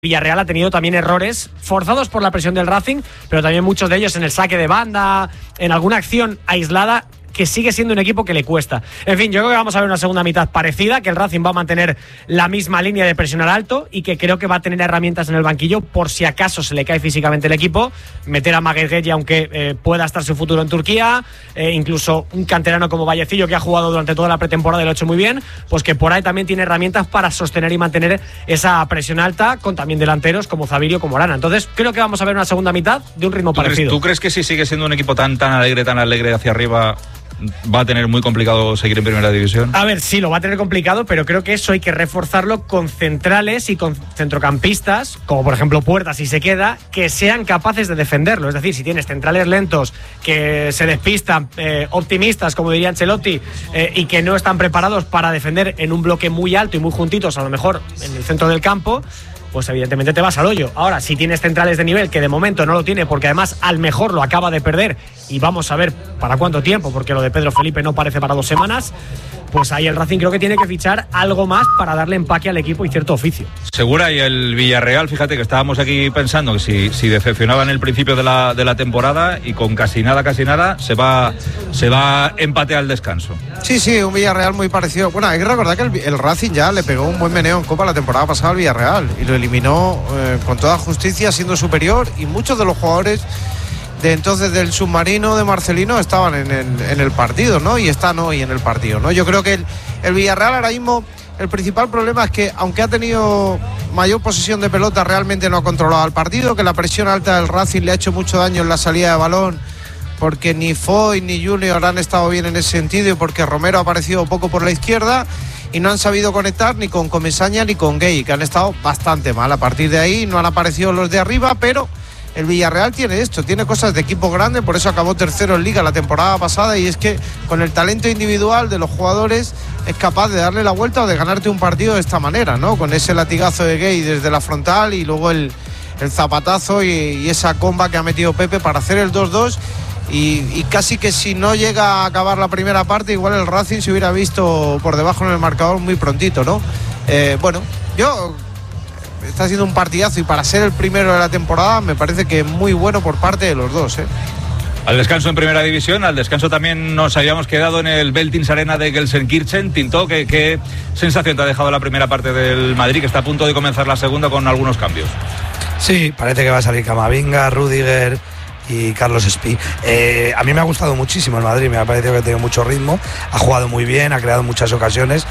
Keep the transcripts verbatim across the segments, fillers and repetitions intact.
Villarreal ha tenido también errores forzados por la presión del Racing, pero también muchos de ellos en el saque de banda, en alguna acción aislada, que sigue siendo un equipo que le cuesta. En fin, yo creo que vamos a ver una segunda mitad parecida, que el Racing va a mantener la misma línea de presionar alto y que creo que va a tener herramientas en el banquillo por si acaso se le cae físicamente el equipo, meter a Maguire, aunque eh, pueda estar su futuro en Turquía, eh, incluso un canterano como Vallecillo, que ha jugado durante toda la pretemporada y lo ha hecho muy bien, pues que por ahí también tiene herramientas para sostener y mantener esa presión alta, con también delanteros como Zavirio, como Arana. Entonces creo que vamos a ver una segunda mitad de un ritmo ¿Tú parecido. Crees, ¿Tú crees que si sigue siendo un equipo tan, tan alegre, tan alegre hacia arriba, va a tener muy complicado seguir en primera división? A ver, sí, lo va a tener complicado, pero creo que eso hay que reforzarlo con centrales y con centrocampistas, como por ejemplo Puerta, si se queda, que sean capaces de defenderlo. Es decir, si tienes centrales lentos que se despistan, eh, optimistas, como diría Ancelotti, eh, y que no están preparados para defender en un bloque muy alto y muy juntitos, a lo mejor en el centro del campo, pues evidentemente te vas al hoyo. Ahora, si tienes centrales de nivel, que de momento no lo tiene, porque además al mejor lo acaba de perder, y vamos a ver para cuánto tiempo, porque lo de Pedro Felipe no parece para dos semanas, pues ahí el Racing creo que tiene que fichar algo más para darle empaque al equipo y cierto oficio. Segura, y el Villarreal, fíjate que estábamos aquí pensando que si, si decepcionaba en el principio de la, de la temporada, y con casi nada, casi nada, se va, se va empate al descanso. Sí, sí, un Villarreal muy parecido. Bueno, hay que recordar que el, el Racing ya le pegó un buen meneo en Copa la temporada pasada al Villarreal y lo eliminó eh, con toda justicia, siendo superior, y muchos de los jugadores de entonces del submarino de Marcelino estaban en el, en el partido, ¿no? Y están hoy en el partido, ¿no? Yo creo que el, el Villarreal ahora mismo, el principal problema es que, aunque ha tenido mayor posesión de pelota, realmente no ha controlado el partido, que la presión alta del Racing le ha hecho mucho daño en la salida de balón, porque ni Foy ni Junior han estado bien en ese sentido, y porque Romero ha aparecido poco por la izquierda y no han sabido conectar ni con Comesaña ni con Gay, que han estado bastante mal. A partir de ahí no han aparecido los de arriba, pero el Villarreal tiene esto, tiene cosas de equipo grande, por eso acabó tercero en Liga la temporada pasada, y es que con el talento individual de los jugadores es capaz de darle la vuelta o de ganarte un partido de esta manera, ¿no? Con ese latigazo de Gay desde la frontal y luego el, el zapatazo y, y esa comba que ha metido Pepe para hacer el dos dos. Y, y casi que si no llega a acabar la primera parte, igual el Racing se hubiera visto por debajo en el marcador muy prontito, ¿no? Eh, bueno, yo... está siendo un partidazo, y para ser el primero de la temporada me parece que muy bueno por parte de los dos, ¿eh? Al descanso en primera división, al descanso también nos habíamos quedado en el Veltins Arena de Gelsenkirchen. Tinto, ¿qué, qué sensación te ha dejado la primera parte del Madrid, que está a punto de comenzar la segunda con algunos cambios? Sí, parece que va a salir Camavinga, Rüdiger y Carlos Espí. Eh, a mí me ha gustado muchísimo el Madrid, me ha parecido que ha tenido mucho ritmo, ha jugado muy bien, ha creado muchas ocasiones,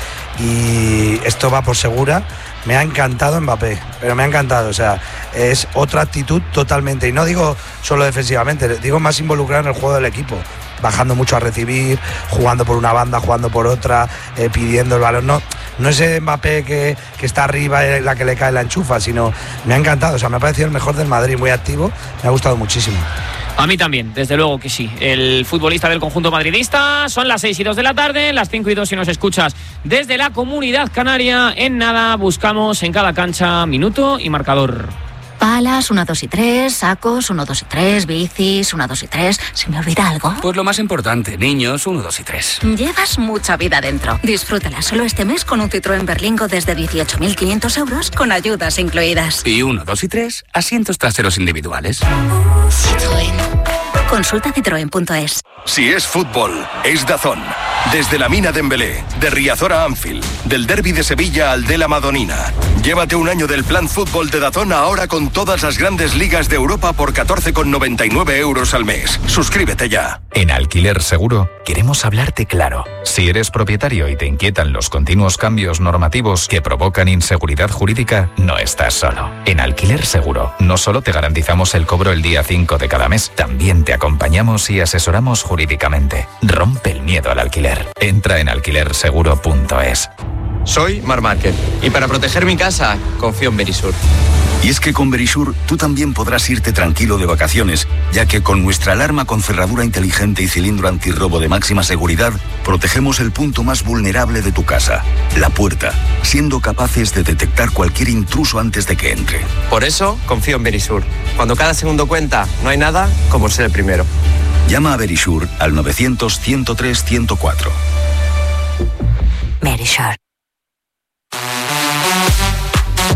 y esto va por segura. Me ha encantado Mbappé, pero me ha encantado, o sea, es otra actitud totalmente, y no digo solo defensivamente, digo más involucrado en el juego del equipo, bajando mucho a recibir, jugando por una banda, jugando por otra, eh, pidiendo el balón. No, no es Mbappé que, que está arriba y la que le cae la enchufa, sino me ha encantado, o sea, me ha parecido el mejor del Madrid, muy activo, me ha gustado muchísimo. A mí también, desde luego que sí. El futbolista del conjunto madridista. Son las seis y dos de la tarde, las cinco y dos si nos escuchas desde la Comunidad Canaria. En nada buscamos en cada cancha minuto y marcador. Palas, uno, dos y tres, sacos, uno, dos y tres, bicis, uno, dos y tres. ¿Se me olvida algo? Pues lo más importante, niños, uno, dos y tres. Llevas mucha vida dentro. Disfrútala solo este mes con un Citroën Berlingo desde dieciocho mil quinientos euros con ayudas incluidas. Y uno, dos y tres, asientos traseros individuales. Citroën. Consulta citroen punto es. Si es fútbol, es DAZN. Desde la Mina Dembélé, de Riazor a Anfield, del Derbi de Sevilla al de la Madonina. Llévate un año del plan fútbol de DAZN ahora con todas las grandes ligas de Europa por catorce con noventa y nueve euros al mes. Suscríbete ya. En Alquiler Seguro queremos hablarte claro. Si eres propietario y te inquietan los continuos cambios normativos que provocan inseguridad jurídica, no estás solo. En Alquiler Seguro no solo te garantizamos el cobro el día cinco de cada mes, también te acompañamos y asesoramos jurídicamente. Rompe el miedo al alquiler. Entra en alquiler seguro punto es. Soy Marc Márquez y para proteger mi casa confío en Verisur. Y es que con Verisur tú también podrás irte tranquilo de vacaciones, ya que con nuestra alarma con cerradura inteligente y cilindro antirrobo de máxima seguridad, protegemos el punto más vulnerable de tu casa, la puerta, siendo capaces de detectar cualquier intruso antes de que entre. Por eso confío en Verisur. Cuando cada segundo cuenta, no hay nada como ser el primero. Llama a Verisur al novecientos, ciento tres, ciento cuatro. Verisur. Venga, vamos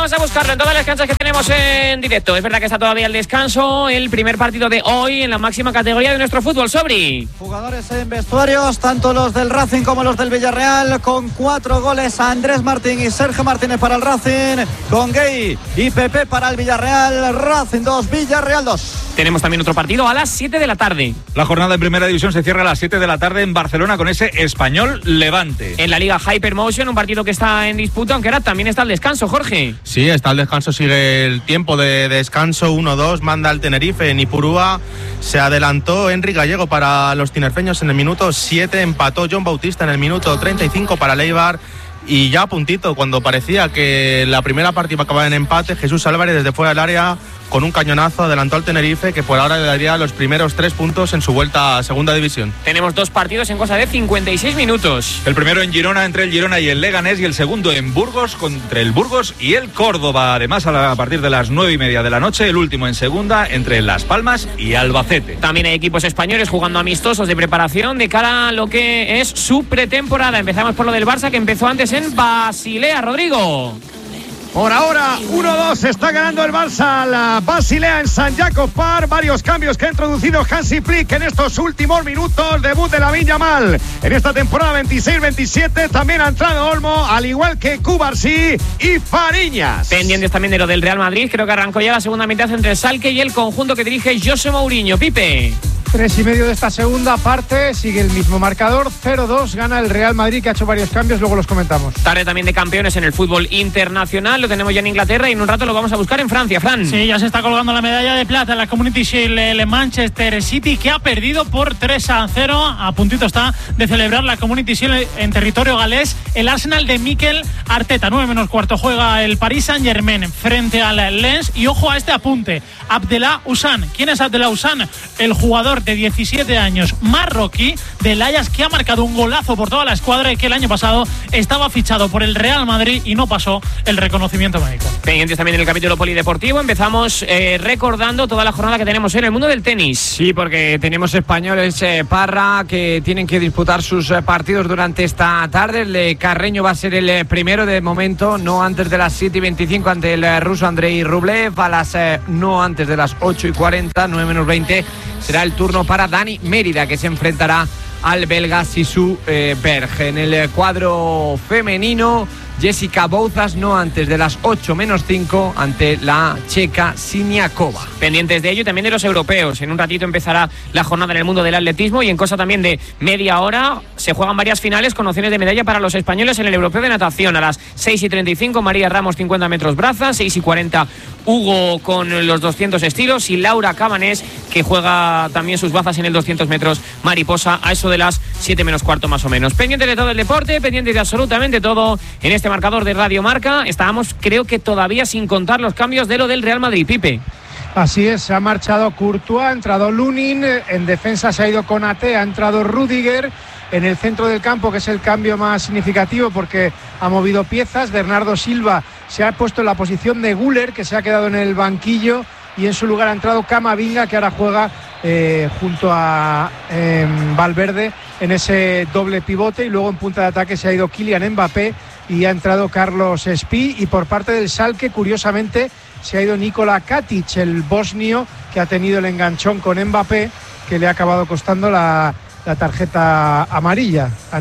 Vamos a buscarlo en todas las canchas que tenemos en directo. Es verdad que está todavía el descanso, el primer partido de hoy en la máxima categoría de nuestro fútbol. Sobri. Jugadores en vestuarios, tanto los del Racing como los del Villarreal, con cuatro goles a Andrés Martín y Sergio Martínez para el Racing, con Gay y Pepe para el Villarreal. Racing dos, Villarreal dos. Tenemos también otro partido a las siete de la tarde. La jornada en primera división se cierra a las siete de la tarde en Barcelona con ese Español Levante. En la Liga Hypermotion, un partido que está en disputa, aunque ahora también está el descanso, Jorge. Sí, está el descanso, sigue el tiempo de descanso. uno dos, manda el Tenerife. En Ipurúa se adelantó Enrique Gallego para los tinerfeños en el minuto siete, empató John Bautista en el minuto treinta y cinco para Leibar. Y ya a puntito, cuando parecía que la primera parte iba a acabar en empate, Jesús Álvarez desde fuera del área con un cañonazo adelantó al Tenerife, que por ahora le daría los primeros tres puntos en su vuelta a segunda división. Tenemos dos partidos en cosa de cincuenta y seis minutos. El primero en Girona entre el Girona y el Leganés, y el segundo en Burgos contra el Burgos y el Córdoba. Además, a, la, a partir de las nueve y media de la noche, el último en segunda entre Las Palmas y Albacete. También hay equipos españoles jugando amistosos de preparación de cara a lo que es su pretemporada. Empezamos por lo del Barça, que empezó antes en Basilea. Rodrigo. Por ahora, uno dos, está ganando el Barça la Basilea en San Jacob Park. Varios cambios que ha introducido Hansi Flick en estos últimos minutos. Debut de Lamine Yamal en esta temporada veintiséis veintisiete. También ha entrado Olmo, al igual que Cubarsí y Fariñas. Pendientes también de lo del Real Madrid. Creo que arrancó ya la segunda mitad entre el Schalke y el conjunto que dirige José Mourinho. Pipe. Tres y medio de esta segunda parte, sigue el mismo marcador, cero dos, gana el Real Madrid, que ha hecho varios cambios, luego los comentamos. Tarde también de campeones en el fútbol internacional, lo tenemos ya en Inglaterra y en un rato lo vamos a buscar en Francia, Fran. Sí, ya se está colgando la medalla de plata en la Community Shield, el Manchester City, que ha perdido por tres a cero, a puntito está de celebrar la Community Shield en territorio galés, el Arsenal de Mikel Arteta. Nueve menos cuarto juega el Paris Saint-Germain frente al Lens, y ojo a este apunte, Abdellah Hussan. ¿Quién es Abdellah Hussan? El jugador de diecisiete años marroquí del Ajax, que ha marcado un golazo por toda la escuadra y que el año pasado estaba fichado por el Real Madrid y no pasó el reconocimiento médico. Pendientes también en el capítulo polideportivo, empezamos eh, recordando toda la jornada que tenemos en el mundo del tenis. Sí, porque tenemos españoles, eh, Parra, que tienen que disputar sus eh, partidos durante esta tarde. El de Carreño va a ser el eh, primero de momento, no antes de las siete y veinticinco ante el eh, ruso Andrei Rublev, a las eh, no antes de las ocho y cuarenta, nueve menos veinte será el turno para Dani Mérida, que se enfrentará al belga Sisu eh, Berg. En el cuadro femenino, Jessica Bouzas no antes de las ocho menos cinco ante la checa Siniakova. Pendientes de ello y también de los europeos. En un ratito empezará la jornada en el mundo del atletismo y en cosa también de media hora se juegan varias finales con opciones de medalla para los españoles en el europeo de natación. A las seis y treinta y cinco María Ramos cincuenta metros braza, seis y cuarenta Hugo con los doscientos estilos y Laura Cabanés, que juega también sus bazas en el doscientos metros mariposa a eso de las siete menos cuarto más o menos. Pendientes de todo el deporte, pendientes de absolutamente todo en este marcador de Radio Marca. Estábamos, creo que todavía sin contar los cambios de lo del Real Madrid, Pipe. Así es, se ha marchado Courtois, ha entrado Lunin, en defensa se ha ido Konaté, ha entrado Rudiger. En el centro del campo, que es el cambio más significativo porque ha movido piezas, Bernardo Silva se ha puesto en la posición de Güler, que se ha quedado en el banquillo, y en su lugar ha entrado Camavinga, que ahora juega eh, junto a eh, Valverde en ese doble pivote, y luego en punta de ataque se ha ido Kylian Mbappé y ha entrado Carlos Espí, y por parte del Schalke, curiosamente, se ha ido Nikola Katic, el bosnio, que ha tenido el enganchón con Mbappé, que le ha acabado costando la la tarjeta amarilla. Ha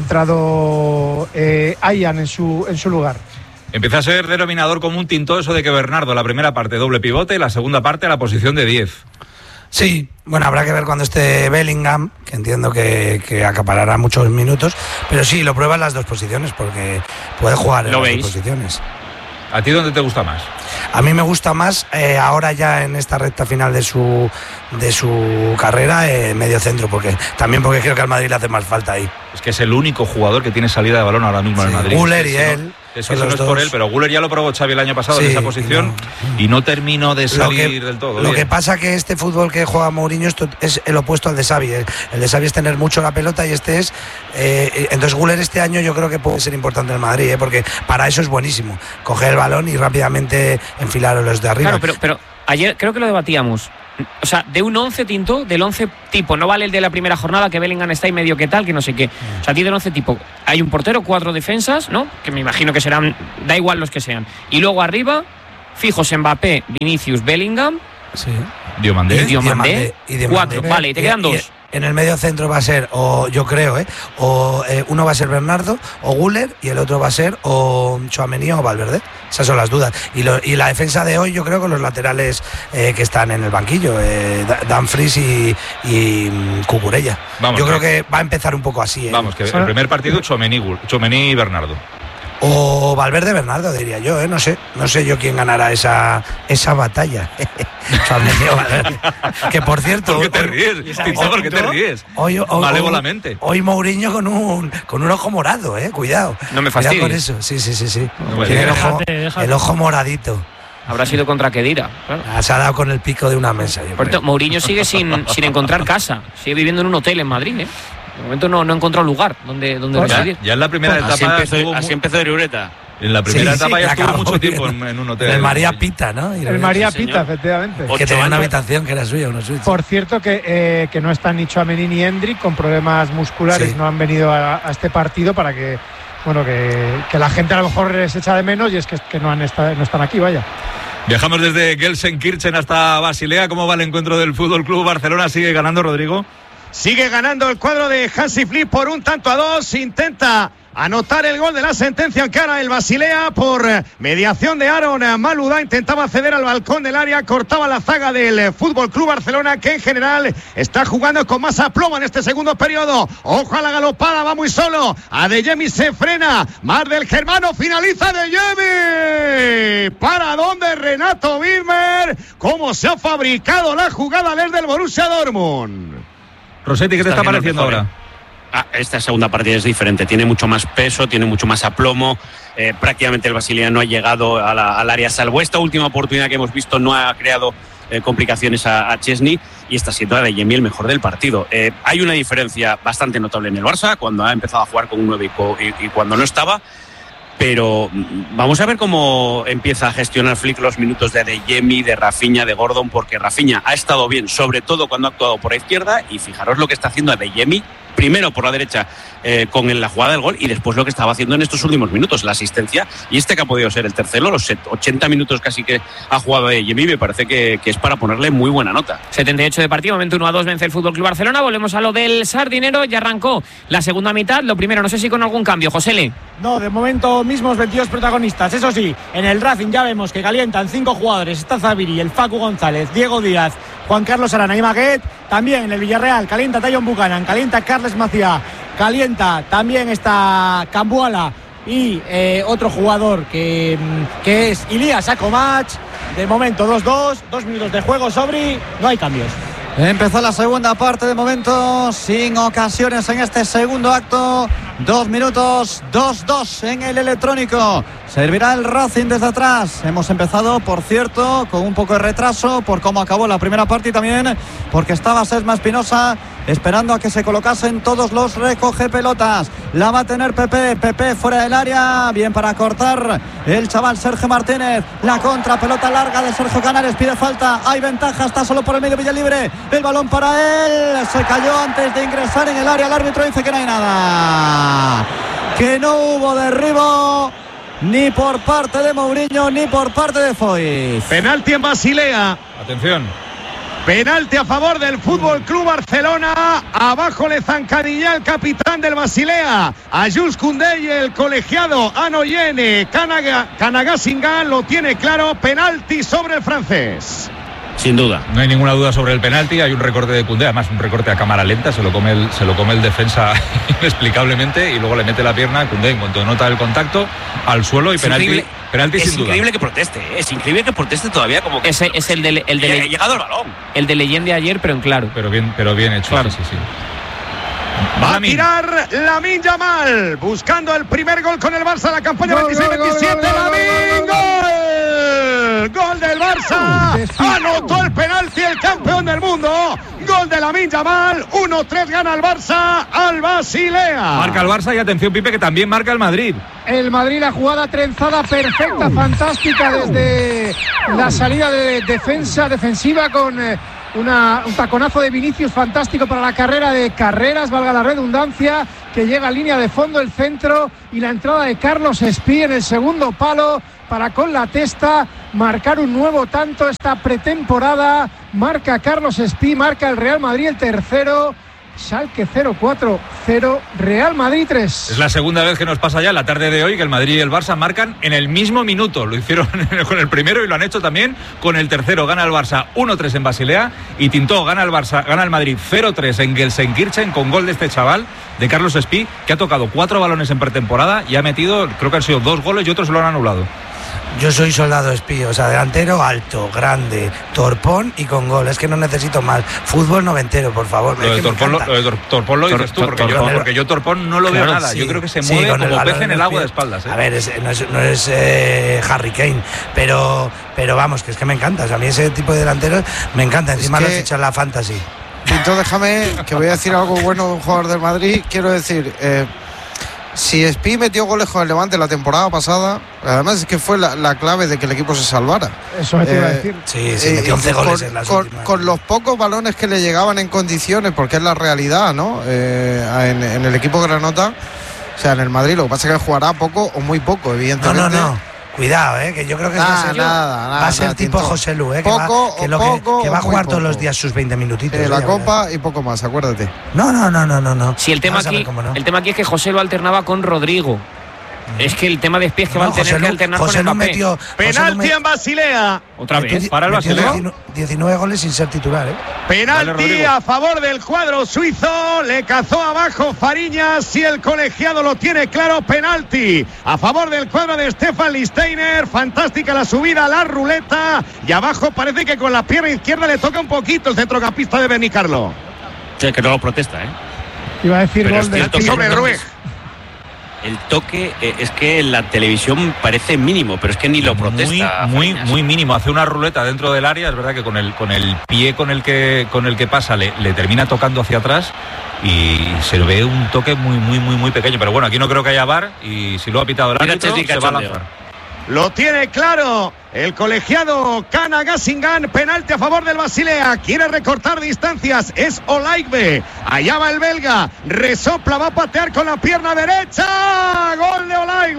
entrado eh, Ayan en su, en su lugar. Empieza a ser denominador común tinto eso de que Bernardo la primera parte doble pivote y la segunda parte a la posición de diez. Sí, bueno, habrá que ver cuando esté Bellingham, que entiendo que, que acaparará muchos minutos, pero sí, lo prueba en las dos posiciones porque puede jugar en ¿Lo las veis? dos posiciones. ¿A ti dónde te gusta más? A mí me gusta más eh, ahora ya en esta recta final de su de su carrera eh, medio centro, porque también porque creo que al Madrid le hace más falta ahí. Es que es el único jugador que tiene salida de balón ahora mismo en Sí, el Madrid. Güler y Eso no- él, Eso, son eso no los es por dos. él, pero Güler ya lo probó Xavi el año pasado Sí, en esa posición y no, terminó de Lo salir que, del todo. lo bien. que pasa que este fútbol que juega Mourinho esto es el opuesto al de Xavi. El, el de Xavi es tener mucho la pelota y este es eh, entonces Güler este año yo creo que puede ser importante en el Madrid, eh, porque para eso es buenísimo, coger el balón y rápidamente enfilar a los de arriba. Claro, pero, pero ayer creo que lo debatíamos. O sea, de un once tinto, del once tipo, no vale el de la primera jornada que Bellingham está y medio que tal, que no sé qué. O sea, a ti del once tipo, hay un portero, cuatro defensas, ¿no? Que me imagino que serán, da igual los que sean. Y luego arriba, fijos Mbappé, Vinicius, Bellingham. Sí. Diomandé. Y Diomandé. Y Diomandé. Cuatro, vale, y te quedan Y- dos. y en el medio centro va a ser, o yo creo, ¿eh? O eh, uno va a ser Bernardo o Güler y el otro va a ser o Tchouaméni o Valverde. Esas son las dudas. Y, lo- y la defensa de hoy, yo creo, con los laterales eh, que están en el banquillo, eh, Da- Dumfries y, y mm, Cucurella. Vamos, yo creo que- que va a empezar un poco así. ¿eh? Vamos, que el primer partido Tchouaméni Gul- Tchouaméni y Bernardo. O Valverde Bernardo, diría yo, ¿eh? No sé, no sé yo quién ganará esa, esa batalla. Tchouaméni o Valverde. Que por cierto. ¿Por qué te hoy- ríes? Tito, ¿por qué te ríes? Hoy, hoy, Malévolamente. Hoy, hoy Mourinho con un, con un ojo morado, eh. Cuidado. No me Cuidado fastidies. con eso. Sí, sí, sí, sí. me Tiene el, ojo, Déjate, déjate. el ojo moradito. Habrá sido contra Kedira. Claro. Ah, Se ha dado con el pico de una mesa. Yo Por creo. cierto, Mourinho sigue sin, sin encontrar casa. Sigue viviendo en un hotel en Madrid, ¿eh? De momento no, no ha encontrado lugar donde, donde Ya, residir. ya en la primera Así etapa. empezó, estuvo así mu- empezó Irureta. en la primera Sí, sí, etapa ya la estuvo acabó mucho tiempo en, viviendo. en un hotel. El María Pita, ¿no? Y El María señor. Pita, efectivamente. Que Ocho tenía una años. habitación que era suya, una suite. Por cierto, que, eh, que no están ni Tchouaméni ni Endrick con problemas musculares, Sí. no han venido a, a este partido para que, bueno, que, que la gente a lo mejor les echa de menos y es que, que no, han estado, no están aquí, vaya. Viajamos desde Gelsenkirchen hasta Basilea. ¿Cómo va el encuentro del Fútbol Club Barcelona? ¿Sigue ganando, Rodrigo? Sigue ganando el cuadro de Hansi Flick por un tanto a dos. Intenta anotar el gol de la sentencia en cara el Basilea por mediación de Aaron Malouda. Intentaba acceder al balcón del área, cortaba la zaga del Fútbol Club Barcelona, que en general está jugando con más aplomo en este segundo periodo. Ojo a la galopada, va muy solo. Adeyemi se frena. Más del germano, finaliza Adeyemi. ¿Para dónde Renato Wilmer? ¿Cómo se ha fabricado la jugada desde el Borussia Dortmund? Rosetti, ¿qué te está Está haciendo pareciendo el mejor, ahora? Ah, esta segunda partida es diferente, tiene mucho más peso, tiene mucho más aplomo. Eh, prácticamente el Basilea no ha llegado a la- al área, salvo esta última oportunidad que hemos visto, no ha creado eh, complicaciones a, a Chesney, y está siendo Adeyemi el mejor del partido. Eh, hay una diferencia bastante notable en el Barça cuando ha empezado a jugar con un nueve y, co- y- y cuando no estaba. Pero mm, vamos a ver cómo empieza a gestionar Flick los minutos de Adeyemi, de Rafinha, de Gordon, porque Rafinha ha estado bien, sobre todo cuando ha actuado por la izquierda, y fijaros lo que está haciendo Adeyemi, primero por la derecha eh, con la jugada del gol, y después lo que estaba haciendo en estos últimos minutos, la asistencia, y este que ha podido ser el tercero, los ochenta minutos casi que ha jugado Adeyemi, me parece que, que es para ponerle muy buena nota. setenta y ocho de partido, momento uno a dos, vence el Fútbol Club Barcelona. Volvemos a lo del Sardinero, ya arrancó la segunda mitad. Lo primero, no sé si con algún cambio, Josele. No, de momento mismos veintidós protagonistas. Eso sí, en el Racing ya vemos que calientan cinco jugadores. Está Zaviri, el Facu González, Diego Díaz, Juan Carlos Arana y Maguet. También en el Villarreal calienta Tayon Buchanan, calienta Carles Maciá, calienta también está Cambuala y eh, otro jugador que, que es Ilías Akomach. De momento dos dos, dos minutos de juego, Sobri, no hay cambios. Empezó la segunda parte, de momento sin ocasiones en este segundo acto. Dos minutos, dos dos en el electrónico. Servirá el Racing desde atrás. Hemos empezado, por cierto, con un poco de retraso por cómo acabó la primera parte y también porque estaba Sesma Espinosa esperando a que se colocasen todos los recoge pelotas. La va a tener Pepe, Pepe fuera del área, bien para cortar el chaval Sergio Martínez. La contra, pelota larga de Sergio Canales, pide falta, hay ventaja, está solo por el medio Villalibre. El balón para él, se cayó antes de ingresar en el área. El árbitro dice que no hay nada, que no hubo derribo ni por parte de Mourinho ni por parte de Foyt. Penalti en Basilea. Atención. Penalti a favor del Fútbol Club Barcelona. Abajo le zancadilla el capitán del Basilea, a Jules Koundé, y el colegiado Anoyene Kanagasingan lo tiene claro. Penalti sobre el francés. Sin duda. No hay ninguna duda sobre el penalti. Hay un recorte de Koundé, además un recorte a cámara lenta. Se lo come el, se lo come el defensa inexplicablemente y luego le mete la pierna a Koundé en cuanto nota el contacto al suelo y Es penalti, increíble, penalti es sin duda. increíble que proteste, ¿eh? Es increíble que proteste todavía como que Ese es el de, el de ha llegado el balón. El de Leyenda ayer, pero en claro. Pero bien, pero bien hecho. Claro. Sí, sí, sí. Va a Lamin. tirar Lamine Yamal, buscando el primer gol con el Barça, la campaña Gol, veintiséis gol, gol, veintisiete. gol, gol, Lamine, gol, gol, gol. Gol del Barça. Anotó el penalti el campeón del mundo. Gol de Lamine Yamal. uno tres gana el Barça al Basilea. Marca el Barça y atención, Pipe, que también marca el Madrid. El Madrid, la jugada trenzada perfecta, fantástica desde la salida de defensa defensiva con eh, Una, un taconazo de Vinicius fantástico para la carrera de Carreras, valga la redundancia, que llega a línea de fondo, el centro y la entrada de Carlos Espí en el segundo palo para con la testa marcar un nuevo tanto esta pretemporada. Marca Carlos Espí, marca el Real Madrid el tercero. Schalke cero cuatro cero, Real Madrid tres. Es la segunda vez que nos pasa ya la tarde de hoy que el Madrid y el Barça marcan en el mismo minuto. Lo hicieron con el primero y lo han hecho también con el tercero. Gana el Barça uno tres en Basilea y Tintó gana el Barça, gana el Madrid cero tres en Gelsenkirchen con gol de este chaval, de Carlos Espí, que ha tocado cuatro balones en pretemporada y ha metido, creo que han sido dos goles y otros se lo han anulado. Yo soy soldado Espí, o sea, delantero alto, grande, torpón y con gol. Es que no necesito más. Fútbol noventero, por favor. Lo de Torpón lo, lo, de Torpón lo dices tú, porque, tor, yo, torpón, porque yo Torpón no lo claro, veo nada. Sí, yo creo que se mueve sí, como pez en el agua de espaldas. ¿eh? A ver, es, no es, no es eh, Harry Kane, pero, pero vamos, que es que me encanta. O sea, a mí ese tipo de delanteros me encanta. Encima es que... lo has hecho en la fantasy. Entonces déjame que voy a decir algo bueno de un jugador del Madrid. Quiero decir... Eh, Si Espí metió goles con el Levante la temporada pasada, además es que fue la, la clave de que el equipo se salvara. Eso me te iba a decir. Sí, sí, metió once goles en las con, últimas. Con los pocos balones que le llegaban en condiciones, porque es la realidad, ¿no? Eh, en, en el equipo granota, o sea, en el Madrid, lo que pasa es que jugará poco o muy poco, evidentemente. No, no, no. Cuidado, eh, que yo creo que nada, va a ser, nada, nada, va a ser nada, tipo Tinto. José Lu, eh, poco, que, va, que, lo poco, que, que va a jugar poco. todos los días sus veinte minutitos. Eh, la ya, Copa ya. Y poco más, acuérdate. No, no, no, no, no, no. Sí, el tema aquí, no. el tema aquí es que José lo alternaba con Rodrigo. Es que el tema de Espí es que no, va a tener José que alternar José con el metió, penalti met... en Basilea. Otra vez, metió, para el Basilea. diecinueve goles sin ser titular, ¿eh? Penalti vale, a favor del cuadro suizo. Le cazó abajo Fariñas y el colegiado lo tiene claro. Penalti a favor del cuadro de Stefan Lichtsteiner. Fantástica la subida a la ruleta. Y abajo parece que con la pierna izquierda le toca un poquito el centrocampista de Benicarlo. Sí, que no lo protesta, ¿eh? Iba a decir Pero gol del sobre Rueg. El toque eh, es que en la televisión parece mínimo, pero es que ni lo protesta. Muy, muy, muy mínimo. Hace una ruleta dentro del área. Es verdad que con el, con el pie con el que, con el que pasa le, le termina tocando hacia atrás y se ve un toque muy, muy, muy, muy pequeño. Pero bueno, aquí no creo que haya V A R y si lo ha pitado el árbitro, se va a lanzar. Lo tiene claro el colegiado Kana Gassingan. Penalti a favor del Basilea. Quiere recortar distancias. Es Olaigbe. Allá va el belga. Resopla. Va a patear con la pierna derecha. Gol de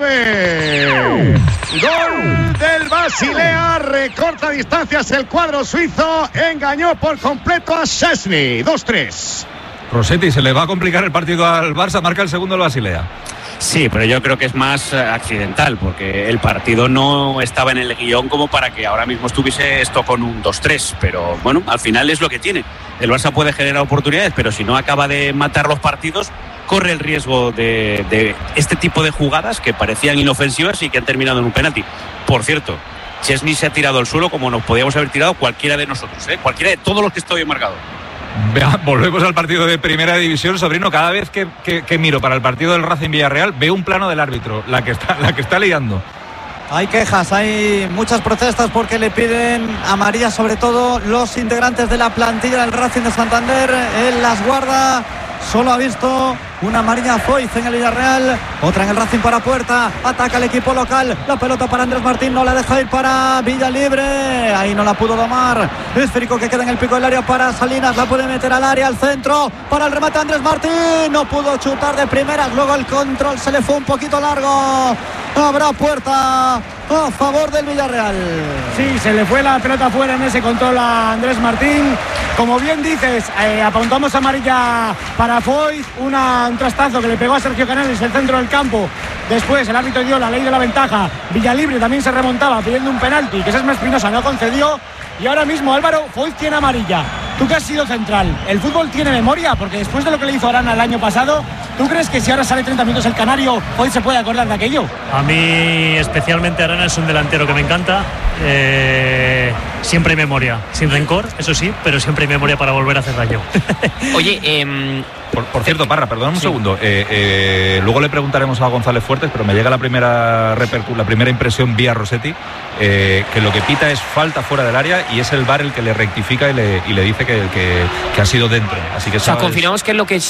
Olaigbe. Gol del Basilea. Recorta distancias el cuadro suizo. Engañó por completo a Szczesny. dos tres. Rossetti, se le va a complicar el partido al Barça. Marca el segundo el Basilea. Sí, pero yo creo que es más accidental, porque el partido no estaba en el guión como para que ahora mismo estuviese esto con un dos tres, pero bueno, al final es lo que tiene. El Barça puede generar oportunidades, pero si no acaba de matar los partidos, corre el riesgo de, de este tipo de jugadas que parecían inofensivas y que han terminado en un penalti. Por cierto, Szczesny se ha tirado al suelo como nos podíamos haber tirado cualquiera de nosotros, ¿eh? Cualquiera de todos los que estoy marcado. Vea, volvemos al partido de Primera División, sobrino. Cada vez que, que, que miro para el partido del Racing Villarreal veo un plano del árbitro, la que está, la que está liando. Hay quejas, hay muchas protestas porque le piden amarilla, sobre todo los integrantes de la plantilla del Racing de Santander. Él las guarda. Solo ha visto una amarilla Foyz en el Villarreal, otra en el Racing para Puerta. Ataca el equipo local, la pelota para Andrés Martín, no la deja ir para Villalibre, ahí no la pudo domar. Esférico que queda en el pico del área para Salinas, la puede meter al área, al centro, para el remate Andrés Martín, no pudo chutar de primeras, luego el control se le fue un poquito largo. Habrá Puerta a favor del Villarreal. Sí, se le fue la pelota fuera en ese control a Andrés Martín. Como bien dices, eh, apuntamos amarilla para Foyz, una, un trastazo que le pegó a Sergio Canales el centro del campo. Después el árbitro dio la ley de la ventaja. Villalibre también se remontaba pidiendo un penalti que Sesma Espinosa no concedió. Y ahora mismo Álvaro, Foyz tiene amarilla. Tú que has sido central, ¿el fútbol tiene memoria? Porque después de lo que le hizo Arana el año pasado, ¿tú crees que si ahora sale treinta minutos el Canario, Foyz se puede acordar de aquello? A mí especialmente Arana es un delantero que me encanta. Eh, siempre hay memoria, sin rencor, eso sí, pero siempre hay memoria para volver a hacer daño. Oye, eh, por, por cierto, Parra, perdón un sí. segundo. Eh, eh, luego le preguntaremos a González Fuertes, pero me llega la primera repercu- la primera impresión vía Rossetti, eh, que lo que pita es falta fuera del área y es el V A R el que le rectifica y le, y le dice que, que, que ha sido dentro. Así que o sea, confirmamos es... que es lo que sí.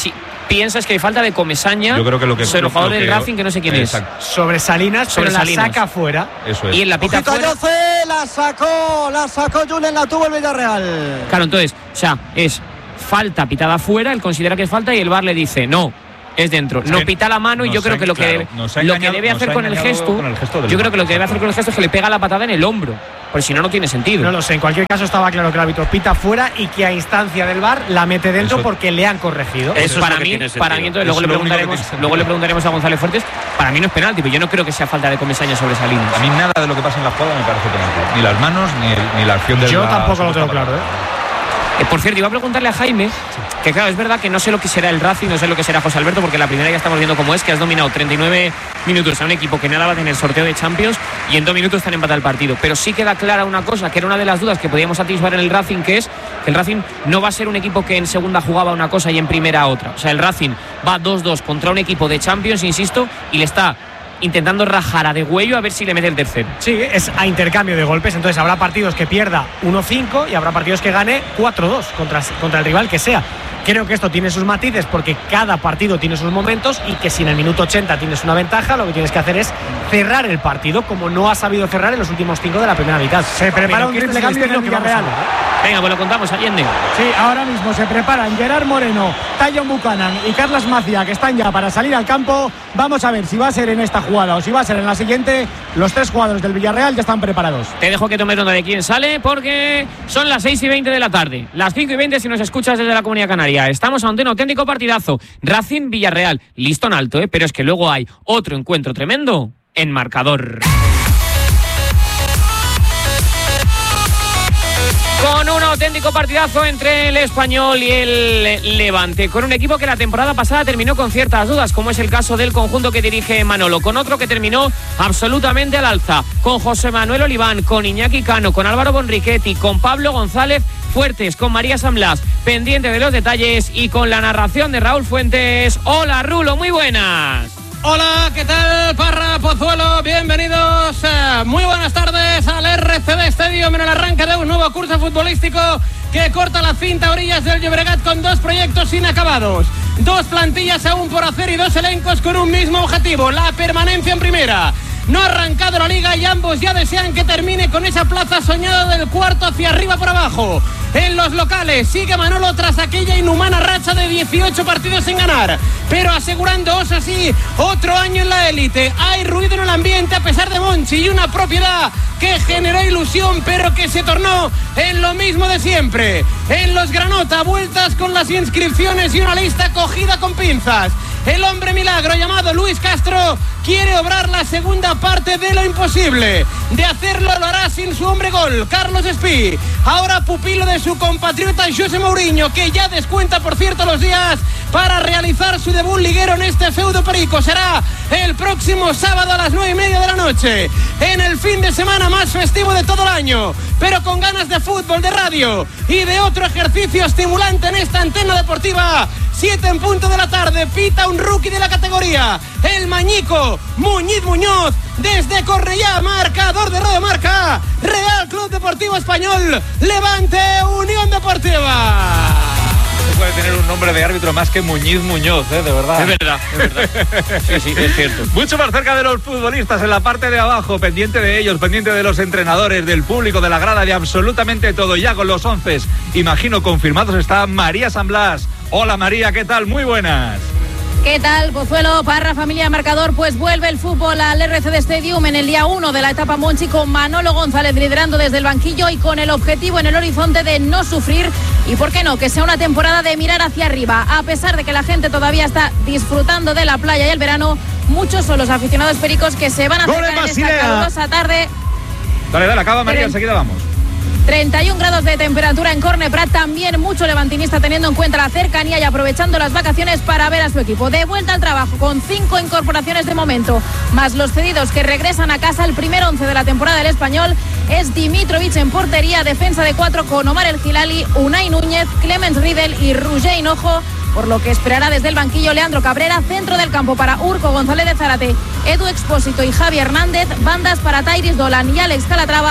piensas que hay falta de Comesaña Yo creo que lo que sobre el jugador del Racing, que no sé quién exacto. es. Sobre Salinas, sobre pero Salinas. la saca fuera. Eso es. Y en la pita Ojito fuera. Jose, la sacó, la sacó Julen, la tuvo el Villarreal. Claro, entonces, o sea, es falta pitada fuera, él considera que es falta y el V A R le dice no. Es dentro, es no que pita la mano y yo creo ha, que lo que, claro, debe, lo que debe hacer con el, gesto, con el gesto yo creo que lo que debe hacer con el gesto es que le pega la patada en el hombro, porque si no, no tiene sentido. No lo sé, en cualquier caso estaba claro que el árbitro pita fuera y que a instancia del V A R la mete dentro eso, porque le han corregido. Eso es para mí, para mí entonces luego le, preguntaremos, luego le preguntaremos a González Fuertes, para mí no es penalti, pero yo no creo que sea falta de Comesaña sobre Salinas. A mí nada de lo que pasa en la jugada me parece penalti, ni las manos ni, el, ni la acción del Yo V A R, tampoco lo tengo claro, ¿eh? Eh, por cierto, iba a preguntarle a Jaime, que claro, es verdad que no sé lo que será el Racing, no sé lo que será José Alberto, porque la primera ya estamos viendo cómo es, que has dominado treinta y nueve minutos a un equipo que nada va a tener sorteo de Champions y en dos minutos están empatados el partido. Pero sí queda clara una cosa, que era una de las dudas que podíamos atisbar en el Racing, que es que el Racing no va a ser un equipo que en segunda jugaba una cosa y en primera otra. O sea, el Racing va dos dos contra un equipo de Champions, insisto, y le está intentando rajar a Degüello a ver si le mete el tercero. Sí, es a intercambio de golpes, entonces habrá partidos que pierda uno cinco y habrá partidos que gane cuatro dos contra, contra el rival que sea. Creo que esto tiene sus matices porque cada partido tiene sus momentos y que si en el minuto ochenta tienes una ventaja, lo que tienes que hacer es cerrar el partido como no ha sabido cerrar en los últimos cinco de la primera mitad. Se prepara un triple cambio en el Villarreal. Venga, pues lo contamos, Allende. Sí, ahora mismo se preparan Gerard Moreno, Tayon Buchanan y Carlos Macía, que están ya para salir al campo. Vamos a ver si va a ser en esta jugada o si va a ser en la siguiente. Los tres jugadores del Villarreal ya están preparados. Te dejo que tomes nota de quién sale porque son las seis y veinte de la tarde. Las cinco y veinte si nos escuchas desde la Comunidad Canaria. Estamos ante un auténtico partidazo. Racing Villarreal, listón alto, ¿eh? Pero es que luego hay otro encuentro tremendo en marcador. Con un auténtico partidazo entre el Español y el Levante, con un equipo que la temporada pasada terminó con ciertas dudas, como es el caso del conjunto que dirige Manolo, con otro que terminó absolutamente al alza, con José Manuel Oliván, con Iñaki Cano, con Álvaro Bonrichetti, con Pablo González Fuertes, con María San Blas, pendiente de los detalles y con la narración de Raúl Fuentes. Hola Rulo, muy buenas. Hola, ¿qué tal? Parra, Pozuelo, bienvenidos. Eh, muy buenas tardes al R C D Stadium en el arranque de un nuevo curso futbolístico que corta la cinta a orillas del Llobregat con dos proyectos inacabados. Dos plantillas aún por hacer y dos elencos con un mismo objetivo, la permanencia en primera. No ha arrancado la liga y ambos ya desean que termine con esa plaza soñada del cuarto hacia arriba por abajo. En los locales sigue Manolo tras aquella inhumana racha de dieciocho partidos sin ganar, pero asegurando, eso sí, otro año en la élite. Hay ruido en el ambiente a pesar de Monchi y una propiedad que generó ilusión pero que se tornó en lo mismo de siempre. En los Granota, vueltas con las inscripciones y una lista cogida con pinzas. El hombre milagro llamado Luis Castro quiere obrar la segunda parte de lo imposible. De hacerlo lo hará sin su hombre gol, Carlos Espí. Ahora pupilo de su compatriota José Mourinho, que ya descuenta por cierto los días para realizar su debut liguero en este feudo perico. Será el próximo sábado a las nueve y media de la noche, en el fin de semana más festivo de todo el año, pero con ganas de fútbol, de radio y de otro ejercicio estimulante en esta antena deportiva. Siete en punto de la tarde, pita un rookie de la categoría, el Mañico Muñiz Muñoz, desde Cornellá, marcador de Radio Marca. Real Club Deportivo Español, Levante Unión Deportiva. Puede tener un nombre de árbitro más que Muñiz Muñoz, ¿eh? De verdad. Es verdad, es verdad. Sí, sí, es cierto. Mucho más cerca de los futbolistas, en la parte de abajo, pendiente de ellos, pendiente de los entrenadores, del público, de la grada, de absolutamente todo. Ya con los once, imagino, confirmados está María San Blas. Hola María, ¿qué tal? Muy buenas. ¿Qué tal, Pozuelo, Parra, familia marcador? Pues vuelve el fútbol al R C D Stadium en el día uno de la etapa Monchi, con Manolo González liderando desde el banquillo y con el objetivo en el horizonte de no sufrir y, ¿por qué no?, que sea una temporada de mirar hacia arriba. A pesar de que la gente todavía está disfrutando de la playa y el verano, muchos son los aficionados pericos que se van a acercar en esta calurosa tarde. Dale, dale, acaba María, enseguida vamos. treinta y un grados de temperatura en Corneprat, también mucho levantinista teniendo en cuenta la cercanía y aprovechando las vacaciones para ver a su equipo. De vuelta al trabajo con cinco incorporaciones de momento, más los cedidos que regresan a casa. El primer once de la temporada del Español es Dimitrovic en portería, defensa de cuatro con Omar El Hilali, Unai Núñez, Clemens Riedel y Roger Hinojo, por lo que esperará desde el banquillo Leandro Cabrera. Centro del campo para Urco González de Zárate, Edu Expósito y Javi Hernández, bandas para Tairis Dolan y Alex Calatrava.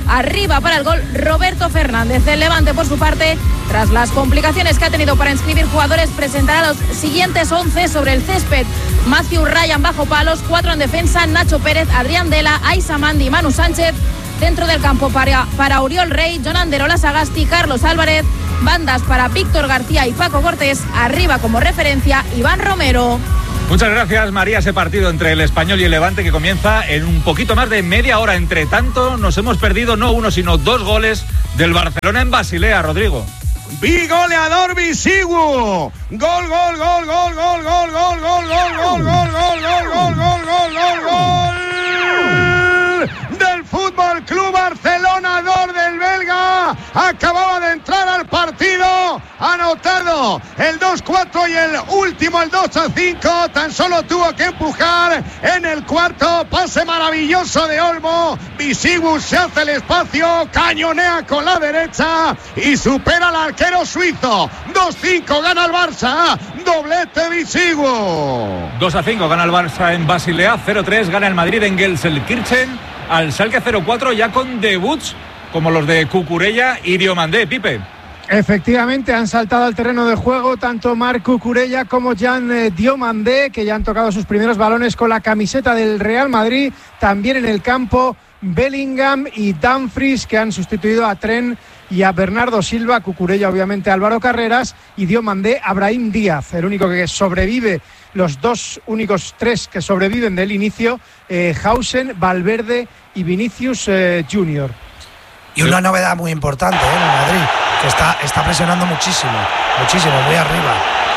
arriba para el gol Roberto Fernández. El Levante, por su parte, tras las complicaciones que ha tenido para inscribir jugadores, presentará los siguientes once sobre el césped. Matthew Ryan bajo palos, cuatro en defensa, Nacho Pérez, Adrián Dela, Aisa Mandi y Manu Sánchez. Dentro del campo para, para Oriol Rey, Jon Anderola Sagasti, Carlos Álvarez. Bandas para Víctor García y Paco Cortés. Arriba como referencia Iván Romero. Muchas gracias, María. Ese partido entre el Español y el Levante que comienza en un poquito más de media hora. Entre tanto, nos hemos perdido no uno, sino dos goles del Barcelona en Basilea, Rodrigo. Bigoleador Bisigu. Gol, gol, gol, gol, gol, gol, gol, gol, gol, gol, gol, gol, gol, gol, gol, gol, gol, gol del Fútbol Club Barcelona, gol del belga. Acababa de entrar al partido, anotado el dos cuatro y el último el dos a cinco. Tan solo tuvo que empujar en el cuarto. Pase maravilloso de Olmo. Bisigu se hace el espacio, cañonea con la derecha y supera al arquero suizo. dos cinco gana el Barça. Doblete Bisigu. dos a cinco gana el Barça en Basilea. cero tres gana el Madrid en Gelsenkirchen al Schalke cero cuatro, ya con debuts como los de Cucurella y Diomandé. Pipe. Efectivamente, han saltado al terreno de juego tanto Marc Cucurella como Jan eh, Diomandé, que ya han tocado sus primeros balones con la camiseta del Real Madrid. También en el campo Bellingham y Dumfries, que han sustituido a Trent y a Bernardo Silva. Cucurella obviamente Álvaro Carreras y Diomandé a Brahim Díaz, el único que sobrevive, los dos únicos tres que sobreviven del inicio, eh, Hausen, Valverde y Vinicius eh, Junior. Y una novedad muy importante ¿eh? en el Madrid, que está, está presionando muchísimo, muchísimo, muy arriba.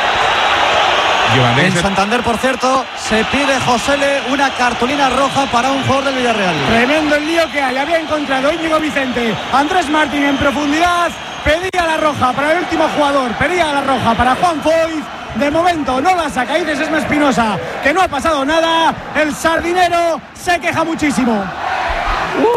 En Santander, por cierto, se pide Josele una cartulina roja para un jugador del Villarreal. Tremendo el lío que hay. Había encontrado Íñigo Vicente, Andrés Martín en profundidad. Pedía la roja para el último jugador, pedía la roja para Juan Foyth. De momento no la saca, y dices Esma Espinosa que no ha pasado nada. El sardinero se queja muchísimo. Uf,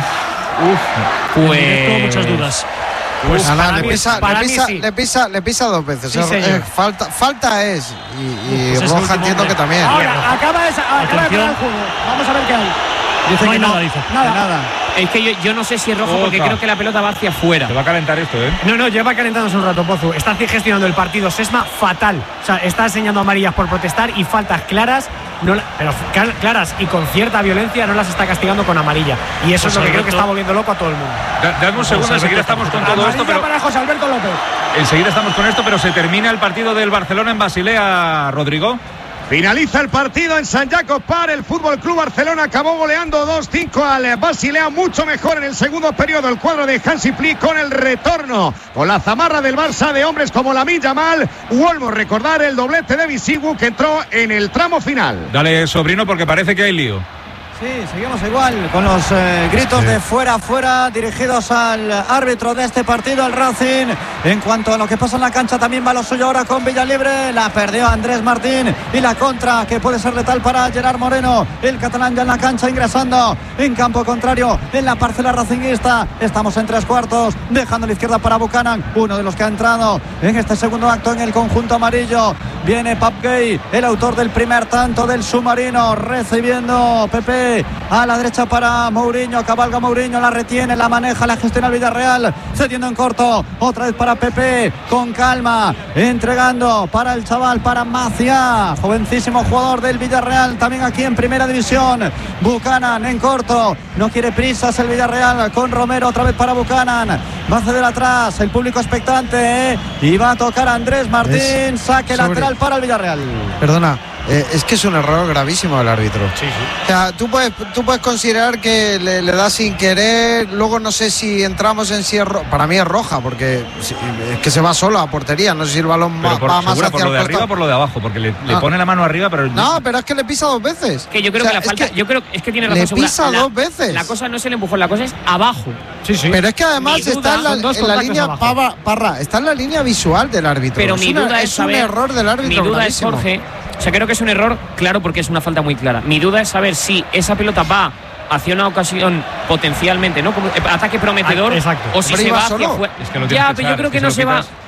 uf, uf. Pues tengo muchas dudas. Pues nada, le, mí, pisa, le, pisa, sí. le, pisa, le pisa dos veces. Sí, eh, falta, falta es. Y, y pues roja entiendo hombre. que también. Ahora, acaba, esa, acaba de parar el juego. Vamos a ver qué hay. Dice no que hay nada, nada, dice. Nada. nada. Es que yo, yo no sé si es rojo porque Oca. creo que la pelota va hacia afuera. Se va a calentar esto, ¿eh? No, no, lleva calentándose un rato, Pozu. Está así gestionando el partido Sesma fatal. O sea, está enseñando amarillas por protestar y faltas claras, no, pero claras y con cierta violencia no las está castigando con amarilla. Y eso José es lo que Alberto. creo que está volviendo loco a todo el mundo. Da, dame un segundo, enseguida estamos con todo Amarilla esto, pero para José Alberto López. enseguida estamos con esto, pero se termina el partido del Barcelona en Basilea, Rodrigo. Finaliza el partido en San Jacob Park. El Fútbol Club Barcelona acabó goleando dos cinco al Basilea. Mucho mejor en el segundo periodo el cuadro de Hansi Flick, con el retorno, con la zamarra del Barça de hombres como Lamine Yamal. Vuelvo a recordar el doblete de Bisigu, que entró en el tramo final. Dale, sobrino, porque parece que hay lío. Sí, seguimos igual con los eh, gritos sí. de fuera, fuera, dirigidos al árbitro de este partido, el Racing. En cuanto a lo que pasa en la cancha, también va lo suyo ahora con Villalibre. La perdió Andrés Martín y la contra, que puede ser letal para Gerard Moreno. El catalán ya en la cancha, ingresando en campo contrario, en la parcela racinguista. Estamos en tres cuartos, dejando a la izquierda para Buchanan, uno de los que ha entrado en este segundo acto en el conjunto amarillo. Viene Pap Gay, el autor del primer tanto del submarino, recibiendo Pepe a la derecha para Mourinho. Cabalga Mourinho, la retiene, la maneja, la gestiona el Villarreal, cediendo en corto, otra vez para Pepe, con calma, entregando para el chaval, para Maciá, jovencísimo jugador del Villarreal, también aquí en primera división. Buchanan en corto, no quiere prisas el Villarreal, con Romero, otra vez para Buchanan, va a ceder atrás, el público expectante, ¿eh? Y va a tocar a Andrés Martín, es saque sobre... lateral para el Villarreal. Perdona, Eh, es que es un error gravísimo del árbitro. Sí, sí. O sea, tú puedes, tú puedes considerar que le, le da sin querer. Luego no sé si entramos en si es ro- para mí es roja, porque si, es que se va solo a portería. No sé si el balón pero va, por, va más hacia por lo de el arriba o por lo de abajo, porque le, le ah. pone la mano arriba, pero no, pero es que le pisa dos veces. Que yo creo o sea, que la falta, que yo creo es que tiene razón. le Segura. pisa la, dos veces. La cosa no es el empujón, la cosa es abajo. Sí, sí. Pero es que además Mi está duda, en la, en la línea Parra, Parra, está en la línea visual del árbitro. Pero es mi una, duda es, es saber, un error del árbitro. Mi duda gravísimo. es, Jorge, o sea, creo que es un error, claro, porque es una falta muy clara. Mi duda es saber si esa pelota va hacia una ocasión potencialmente, ¿no? Como ataque prometedor, ah, exacto. o si Hombre, se va iba hacia solo. afuera. Es que lo ya, que pero yo creo que si no se se va. quitas...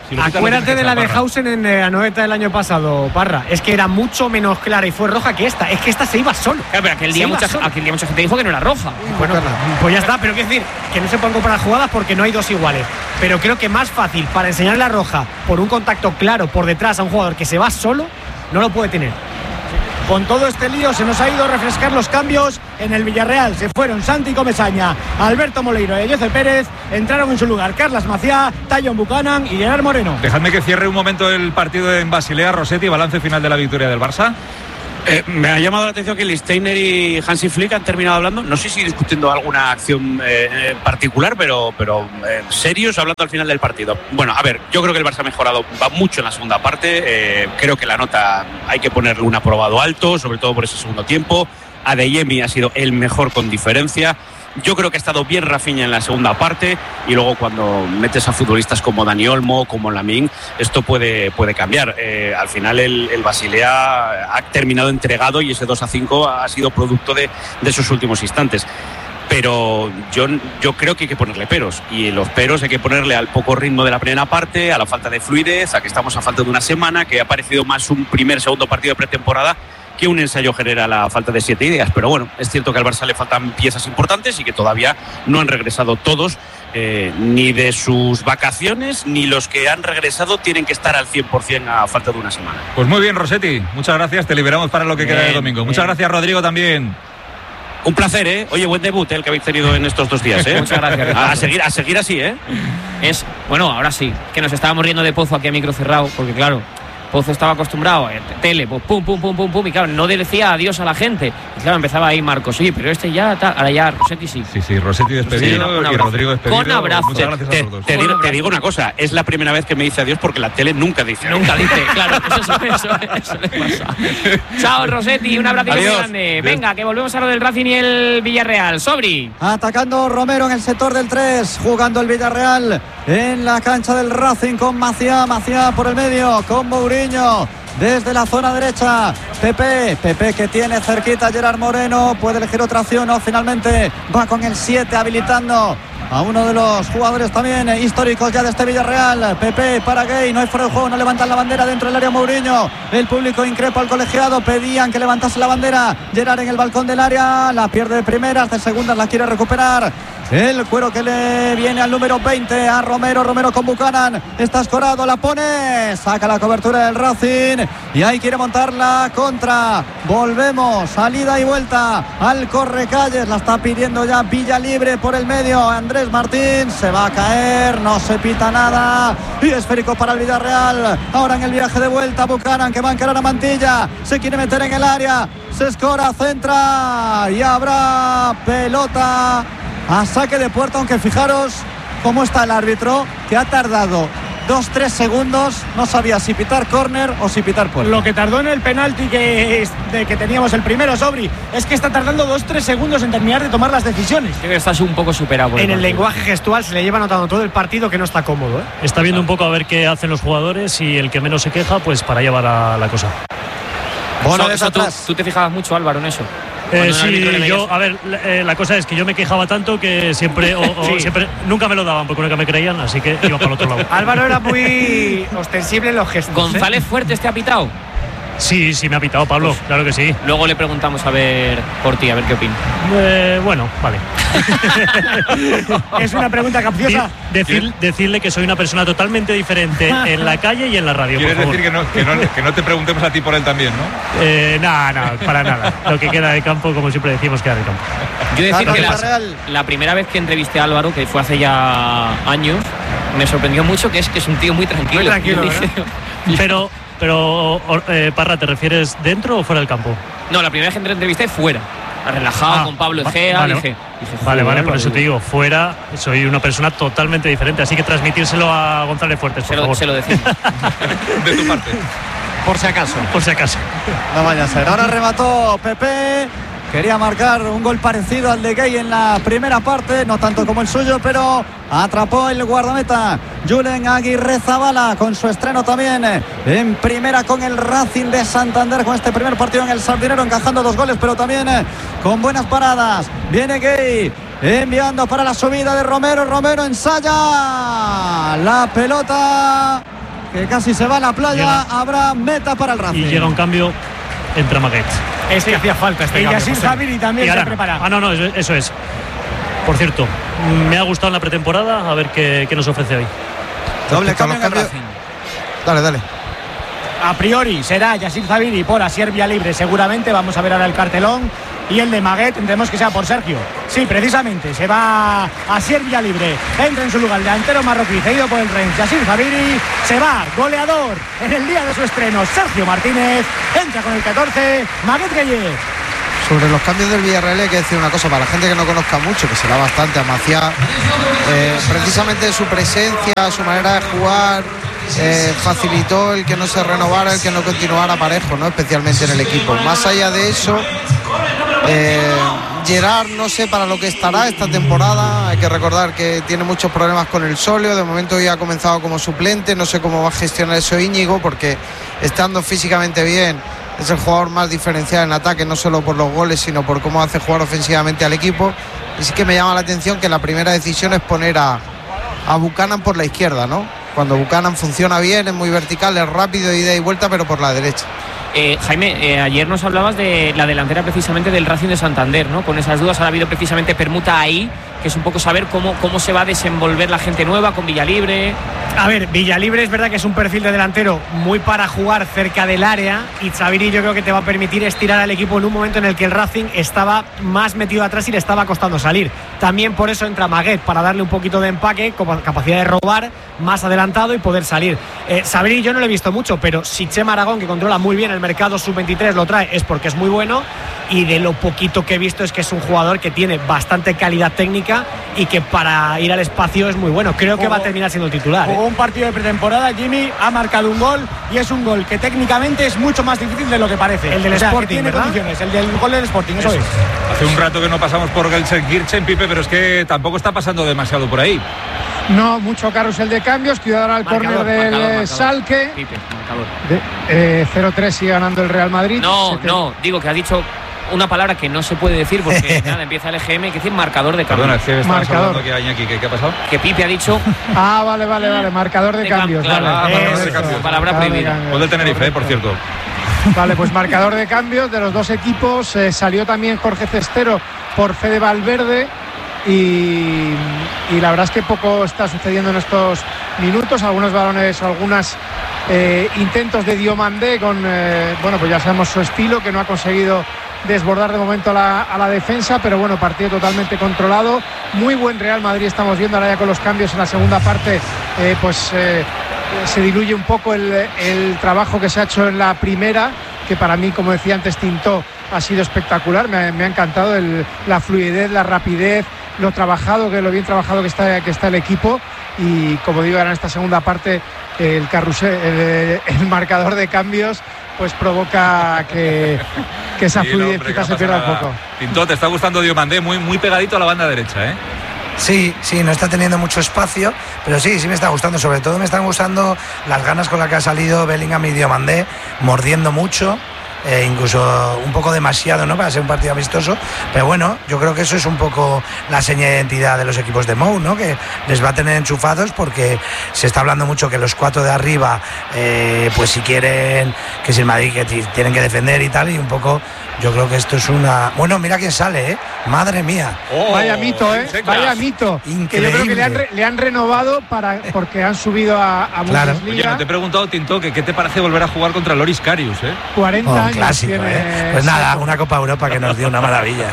Si lo quitas, Acuérdate lo de la de Parra. Hausen en eh, la noveta del año pasado, Parra. Es que era mucho menos clara y fue roja que esta. Es que esta se iba solo. Claro, pero aquel Se día, iba mucha, solo. aquel día mucha gente dijo que no era roja. Bueno, pues ya está, pero quiero decir que no se pueden comparar jugadas porque no hay dos iguales. Pero creo que más fácil para enseñar la roja por un contacto claro por detrás a un jugador que se va solo, no lo puede tener. Con todo este lío se nos ha ido a refrescar los cambios en el Villarreal. Se fueron Santi Comesaña, Alberto Moleiro y Jose Pérez. Entraron en su lugar Carlas Maciá, Tayon Buchanan y Gerard Moreno. Dejadme que cierre un momento el partido en Basilea. Rossetti, balance final de la victoria del Barça. Eh, me ha llamado la atención que Lichtsteiner y Hansi Flick han terminado hablando, no sé si discutiendo alguna acción eh, particular, pero, pero eh, serios, hablando al final del partido. Bueno, a ver, yo creo que el Barça ha mejorado, va mucho en la segunda parte. Eh, creo que la nota hay que ponerle un aprobado alto, sobre todo por ese segundo tiempo. Adeyemi ha sido el mejor con diferencia. Yo creo que ha estado bien Rafinha en la segunda parte, y luego cuando metes a futbolistas como Dani Olmo, como Lamine, esto puede, puede cambiar. Eh, al final el, el Basilea ha terminado entregado y ese dos a cinco ha sido producto de, de esos últimos instantes. Pero yo, yo creo que hay que ponerle peros, y los peros hay que ponerle al poco ritmo de la primera parte, a la falta de fluidez, a que estamos a falta de una semana, que ha parecido más un primer, segundo partido de pretemporada que un ensayo genera la falta de siete ideas. Pero bueno, es cierto que al Barça le faltan piezas importantes y que todavía no han regresado todos, eh, ni de sus vacaciones, ni los que han regresado tienen que estar al cien por ciento a falta de una semana. Pues muy bien, Rossetti, muchas gracias, te liberamos para lo que Bien, queda de domingo. bien. Muchas gracias, Rodrigo, también. Un placer, ¿eh? Oye, buen debut, ¿eh? El que habéis tenido en estos dos días, ¿eh? Muchas gracias, Ricardo. A seguir, a seguir así, ¿eh? Es, bueno, ahora sí, que nos estábamos riendo de Pozo aquí a micro cerrado, porque claro, Pozo estaba acostumbrado a tele, pues pum, pum, pum, pum, pum, y claro, no le decía adiós a la gente. Y claro, empezaba ahí Marcos, sí, pero este ya, tal, ahora ya, Rossetti sí. Sí, sí, Rossetti despedido, Sí, un y abrazo. Rodrigo despedido. Con abrazo. Muchas gracias a Te, los dos. te digo, te digo una cosa, es la primera vez que me dice adiós porque la tele nunca dice adiós. Nunca dice, claro, eso, eso, eso le pasa. Chao, Rossetti, un abrazo muy Adiós. grande. Venga, que volvemos a lo del Racing y el Villarreal. Sobri. Atacando Romero en el sector del tres, jugando el Villarreal en la cancha del Racing con Maciá, Maciá por el medio, con Mourinho desde la zona derecha. Pepe, Pepe que tiene cerquita a Gerard Moreno, puede elegir otra opción, no, finalmente va con el siete habilitando a uno de los jugadores también históricos ya de este Villarreal. Pepe para Gay, no hay fuera de juego, no levantan la bandera dentro del área Mourinho. El público increpa al colegiado, pedían que levantase la bandera. Gerard en el balcón del área, la pierde de primeras, de segundas la quiere recuperar. El cuero que le viene al número veinte, a Romero, Romero con Buchanan, está escorado, la pone, saca la cobertura del Racing y ahí quiere montar la contra. Volvemos, salida y vuelta al correcalles, la está pidiendo ya Villa Libre por el medio, Andrés Martín, se va a caer, no se pita nada y esférico para el Villarreal. Ahora en el viaje de vuelta Buchanan que va a encarar a Mantilla, se quiere meter en el área, se escora, centra y habrá pelota a saque de puerta, aunque fijaros cómo está el árbitro, que ha tardado dos tres segundos, no sabía si pitar córner o si pitar puerta. Lo que tardó en el penalti que, es- de que teníamos el primero, Sobri, es que está tardando dos tres segundos en terminar de tomar las decisiones. Creo que estás un poco superado por En el partido. lenguaje gestual se le lleva notando todo el partido que no está cómodo, ¿eh? Está viendo un poco a ver qué hacen los jugadores y el que menos se queja, pues para allá va la, la cosa. Bueno, Eso- desde eso tú, atrás. tú te fijabas mucho, Álvaro, en eso. Eh, Cuando un árbitro le sí, veías- yo, a ver, la, eh, la cosa es que yo me quejaba tanto que siempre, o, o Sí. siempre, nunca me lo daban porque nunca me creían, así que iba para el otro lado. Álvaro era muy ostensible en los gestos. ¿eh? González Fuertes te ha pitado. Sí, sí, me ha pitado Pablo, claro que sí. Luego le preguntamos a ver por ti, a ver qué opina. Eh, bueno, vale. Es una pregunta capciosa. Di- decir- decirle que soy una persona totalmente diferente en la calle y en la radio, por Quieres favor. decir que no, que, no, que no te preguntemos a ti por él también, ¿no? Eh, nada, nada, para nada. Lo que queda de campo, como siempre decimos, queda de campo. Yo decir Claro, que la, Villarreal. la primera vez que entrevisté a Álvaro, que fue hace ya años, me sorprendió mucho que es que es un tío muy tranquilo. Muy tranquilo, Yo dije- Pero, pero eh, Parra, ¿te refieres dentro o fuera del campo? No, la primera vez que te entrevisté fuera. Relajado Ah, con Pablo va- Egea, vale, dije, dije, Vale, joder, vale, por Álvaro, eso te digo, fuera soy una persona totalmente diferente, así que transmitírselo a González Fuertes, por Se lo, favor. se lo decimos. De tu parte. Por si acaso. Por si acaso. No vaya a ser. Ahora remató Pepe. Quería marcar un gol parecido al de Gay en la primera parte, no tanto como el suyo, pero atrapó el guardameta Julen Aguirre Zabala con su estreno también en primera con el Racing de Santander, con este primer partido en el Sardinero, encajando dos goles, pero también con buenas paradas. Viene Gay, enviando para la subida de Romero. Romero ensaya la pelota que casi se va a la playa. Llega. Habrá meta para el Racing. Y llega un cambio, entra Maguet. Es que sí. hacía falta este y cambio. Y Yacine Zaviri también y se prepara. Ah, no, no, eso es. Por cierto, me ha gustado en la pretemporada, a ver qué, qué nos ofrece hoy. Doble cambio, cambio. Dale, dale. A priori será Yacine Zaviri por Asier Villalibre, seguramente. Vamos a ver ahora el cartelón. Y el de Maguet tendremos que sea por Sergio. Sí, precisamente, se va Asier Villalibre. Entra en su lugar el delantero marroquí, cedido por el Rennes. Yacine Zaviri se va, goleador en el día de su estreno. Sergio Martínez entra con el catorce, Maguet Gueye. Sobre los cambios del Villarreal hay que decir una cosa para la gente que no conozca mucho, que será bastante a Maciá. Eh, precisamente su presencia, su manera de jugar, eh, facilitó el que no se renovara, el que no continuara Parejo, ¿no? Especialmente en el equipo. Más allá de eso, eh, Gerard no sé para lo que estará esta temporada. Hay que recordar que tiene muchos problemas con el sóleo. De momento ya ha comenzado como suplente. No sé cómo va a gestionar eso Íñigo, porque estando físicamente bien es el jugador más diferencial en ataque, no solo por los goles, sino por cómo hace jugar ofensivamente al equipo. Y sí que me llama la atención que la primera decisión es poner a, a Buchanan por la izquierda, ¿no? Cuando Buchanan funciona bien, es muy vertical, es rápido, ida y vuelta, pero por la derecha. Eh, Jaime, eh, ayer nos hablabas de la delantera precisamente del Racing de Santander, ¿no? Con esas dudas ha habido precisamente permuta ahí, que es un poco saber cómo, cómo se va a desenvolver la gente nueva con Villalibre. A ver, Villalibre es verdad que es un perfil de delantero muy para jugar cerca del área, y Zaviri yo creo que te va a permitir estirar al equipo en un momento en el que el Racing estaba más metido atrás y le estaba costando salir. También por eso entra Maguet, para darle un poquito de empaque, con capacidad de robar, más adelantado y poder salir. Eh, Zaviri yo no lo he visto mucho, pero si Chema Aragón, que controla muy bien el mercado sub veintitrés, lo trae, es porque es muy bueno, y de lo poquito que he visto es que es un jugador que tiene bastante calidad técnica y que para ir al espacio es muy bueno. Creo que va a terminar siendo el titular. Jugó ¿eh? un partido de pretemporada, Jimmy, ha marcado un gol y es un gol que técnicamente es mucho más difícil de lo que parece. El del o sea, Sporting, tiene ¿verdad? condiciones, el del gol del Sporting, eso, eso es. Hace un rato que no pasamos por Gelsenkirchen, Pipe, pero es que tampoco está pasando demasiado por ahí. No, mucho carrusel de cambios. Cuidado ahora al córner del marcador, marcador. Salque. Pipe, marcador. De, eh, cero tres sigue ganando el Real Madrid. No, Sete... no, digo que has dicho una palabra que no se puede decir porque nada, empieza el E G M, que decir marcador de cambios. Perdona, es que estamos marcador. hablando aquí a Iñaki, ¿qué, ¿qué ha pasado? Que Pipe ha dicho. Ah, vale, vale, vale, marcador de, de cambios. Claro, vale. Ah, marcador de cambios. Palabra prohibida. Gol del Tenerife, eh, por cierto. Vale, pues marcador de cambios de los dos equipos. Eh, salió también Jorge Cestero por Fede Valverde. Y, y la verdad es que poco está sucediendo en estos minutos. Algunos balones, algunos eh, intentos de Diomandé con, eh, bueno, pues ya sabemos su estilo, que no ha conseguido desbordar de momento a la, a la defensa, pero bueno, partido totalmente controlado. Muy buen Real Madrid estamos viendo ahora ya con los cambios en la segunda parte, eh, pues eh, se diluye un poco el, el trabajo que se ha hecho en la primera, que para mí, como decía antes Tintó, ha sido espectacular. Me, me ha encantado el, la fluidez, la rapidez, lo trabajado, que lo bien trabajado que está, que está el equipo. Y como digo, ahora en esta segunda parte el carrusel, el, el marcador de cambios pues provoca que, que esa sí, fluidez no, quizás se pierda un poco. Tintó, te está gustando Diomandé, muy, muy pegadito a la banda derecha, ¿eh? Sí, sí, no está teniendo mucho espacio, pero sí, sí me está gustando. Sobre todo me están gustando las ganas con las que ha salido Bellingham y Diomandé, mordiendo mucho. Eh, incluso un poco demasiado, ¿no?, para ser un partido amistoso, pero bueno, yo creo que eso es un poco la seña de identidad de los equipos de Mou, ¿no?, que les va a tener enchufados, porque se está hablando mucho que los cuatro de arriba eh, pues si quieren, que si el Madrid que tienen que defender y tal, y un poco yo creo que esto es una... Bueno, mira quién sale, ¿eh? Madre mía. Oh, vaya mito, ¿eh? Vaya mito. Increíble. Que yo creo que le han, re, le han renovado para, porque han subido a, a claro. Bundesliga. Oye, no te he preguntado, Tinto, que qué te parece volver a jugar contra Loris Karius, ¿eh? cuarenta oh, años clásico, tiene... ¿eh? Pues nada, una Copa Europa que nos dio una maravilla.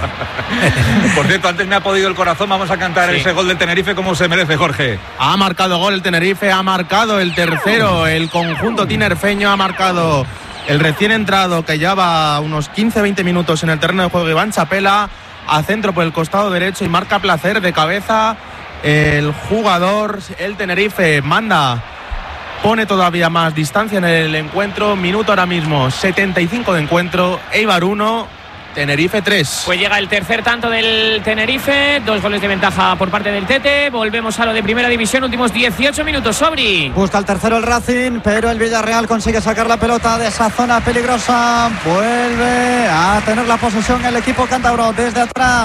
Por cierto, antes me ha podido el corazón, vamos a cantar sí. ese gol del Tenerife como se merece, Jorge. Ha marcado gol el Tenerife, ha marcado el tercero, el conjunto tinerfeño ha marcado... El recién entrado, que lleva unos quince a veinte minutos en el terreno de juego, Iván Chapela, a centro por el costado derecho y marca Placer de cabeza. El jugador, el Tenerife, manda, pone todavía más distancia en el encuentro. Minuto ahora mismo, setenta y cinco de encuentro, Eibar uno, Tenerife tres. Pues llega el tercer tanto del Tenerife, dos goles de ventaja por parte del Tete. Volvemos a lo de primera división, últimos dieciocho minutos. Sobri. Busca el tercero el Racing, pero el Villarreal consigue sacar la pelota de esa zona peligrosa. Vuelve a tener la posesión el equipo cántabro desde atrás.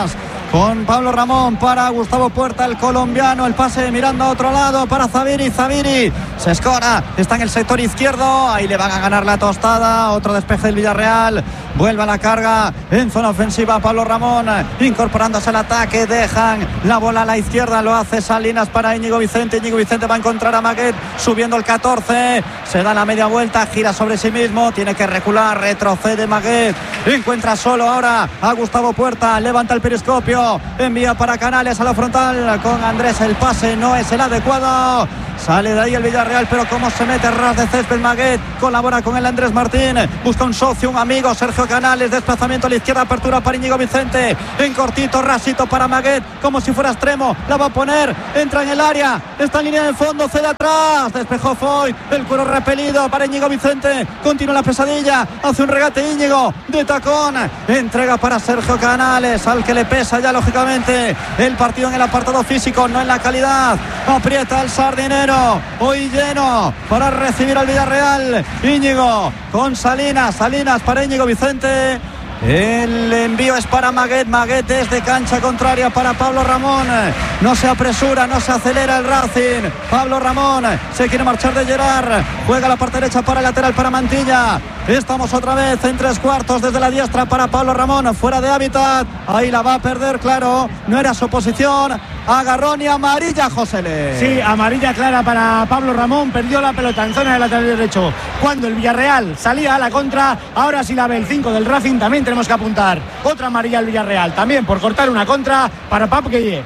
con Pablo Ramón para Gustavo Puerta, el colombiano. El pase mirando a otro lado para Zaviri. Zaviri se escora, está en el sector izquierdo. Ahí le van a ganar la tostada. Otro despeje del Villarreal. Vuelve a la carga en zona ofensiva Pablo Ramón, incorporándose al ataque. Dejan la bola a la izquierda. Lo hace Salinas para Íñigo Vicente. Íñigo Vicente va a encontrar a Maguet subiendo el catorce. Se da la media vuelta, gira sobre sí mismo. Tiene que recular, retrocede Maguet. Encuentra solo ahora a Gustavo Puerta. Levanta el periscopio. Envía para Canales a la frontal con Andrés. El pase no es el adecuado. Sale de ahí el Villarreal, pero cómo se mete ras de césped Maguet. Colabora con el Andrés Martín. Busca un socio, un amigo, Sergio Canales. Desplazamiento a la izquierda, apertura para Íñigo Vicente. En cortito, rasito para Maguet, como si fuera extremo. La va a poner, entra en el área. Está en línea de fondo, cede atrás. Despejó Foy. El cuero repelido para Íñigo Vicente. Continúa la pesadilla. Hace un regate Íñigo de tacón. Entrega para Sergio Canales, al que le pesa ya lógicamente el partido en el apartado físico, no en la calidad. Aprieta el Sardinero. Hoy lleno para recibir al Villarreal. Íñigo con Salinas. Salinas para Íñigo Vicente. El envío es para Maguet. Maguet desde cancha contraria para Pablo Ramón. No se apresura, no se acelera el Racing. Pablo Ramón se quiere marchar de Gerard. Juega la parte derecha para el lateral para Mantilla. Estamos otra vez en tres cuartos desde la diestra para Pablo Ramón. Fuera de hábitat. Ahí la va a perder, claro. No era su posición. Agarrón y amarilla, Josele. Sí, amarilla clara para Pablo Ramón. Perdió la pelota en zona de lateral derecho cuando el Villarreal salía a la contra. Ahora sí la ve el cinco del Racing. También tenemos que apuntar otra amarilla al Villarreal. También por cortar una contra para Pap Gueye.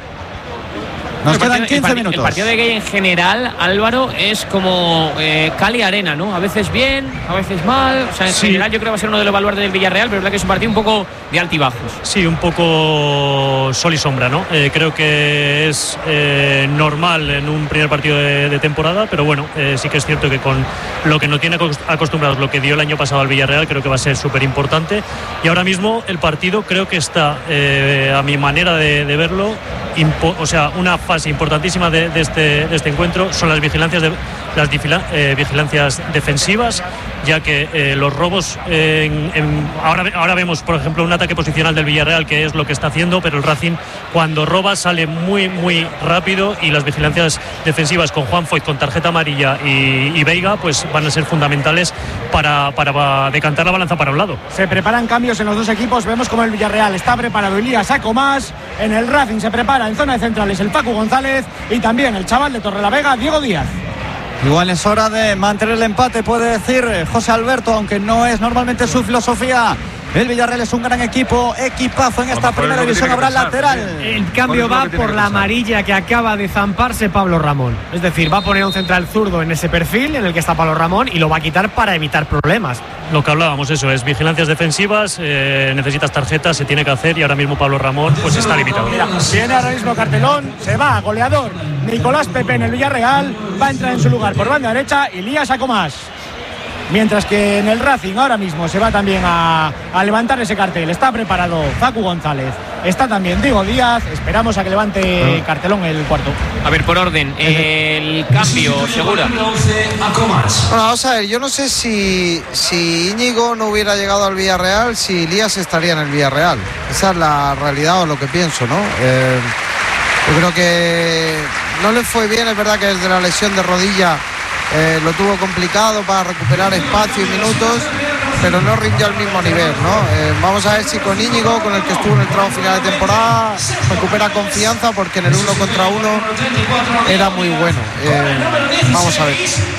Nos el quedan partido, quince el minutos. El partido de Gueye en general, Álvaro, es como eh, Cali Arena, ¿no? A veces bien, a veces mal. O sea, en sí. general yo creo que va a ser uno de los baluartes del Villarreal, pero es verdad que es un partido un poco de altibajos. Sí, un poco sol y sombra, ¿no? Eh, creo que es eh, normal en un primer partido de, de temporada, pero bueno, eh, sí que es cierto que con lo que nos tiene acostumbrados, lo que dio el año pasado al Villarreal, creo que va a ser súper importante. Y ahora mismo el partido creo que está, eh, a mi manera de, de verlo, impo- o sea, una fase importantísima de, de, este, de este encuentro son las vigilancias, de, las vigila- eh, vigilancias defensivas, ya que eh, los robos, eh, en, en, ahora, ahora vemos, por ejemplo, un ataque posicional del Villarreal, que es lo que está haciendo, pero el Racing cuando roba sale muy, muy rápido, y las vigilancias defensivas con Juan Foyt, con tarjeta amarilla y, y Veiga, pues van a ser fundamentales para, para decantar la balanza para un lado. Se preparan cambios en los dos equipos. Vemos como el Villarreal está preparado. Elías Sacomás. En el Racing se prepara en zona de centrales el Facu González y también el chaval de Torrelavega, Diego Díaz. Igual es hora de mantener el empate, puede decir José Alberto, aunque no es normalmente su filosofía. El Villarreal es un gran equipo, equipazo en esta primera división. Habrá lateral. El cambio va por la amarilla que acaba de zamparse Pablo Ramón. Es decir, va a poner un central zurdo en ese perfil en el que está Pablo Ramón y lo va a quitar para evitar problemas. Lo que hablábamos, eso es vigilancias defensivas, eh, necesitas tarjetas, se tiene que hacer, y ahora mismo Pablo Ramón pues está limitado. Mira, viene ahora mismo cartelón, se va, goleador Nicolás Pepe en el Villarreal, va a entrar en su lugar por banda derecha Elías Sacomás. Mientras que en el Racing ahora mismo se va también a, a levantar ese cartel. Está preparado Facu González. Está también Diego Díaz. Esperamos a que levante cartelón el cuarto. A ver, por orden, el cambio, Segura. Bueno, vamos a ver, yo no sé si, si Íñigo no hubiera llegado al Villarreal, si Elías estaría en el Villarreal. Esa es la realidad o lo que pienso, ¿no? Eh, yo creo que no le fue bien, es verdad que desde la lesión de rodilla Eh, lo tuvo complicado para recuperar espacio y minutos, pero no rindió al mismo nivel, ¿no? Eh, vamos a ver si con Íñigo, con el que estuvo en el tramo final de temporada, recupera confianza, porque en el uno contra uno era muy bueno. Eh, vamos a ver.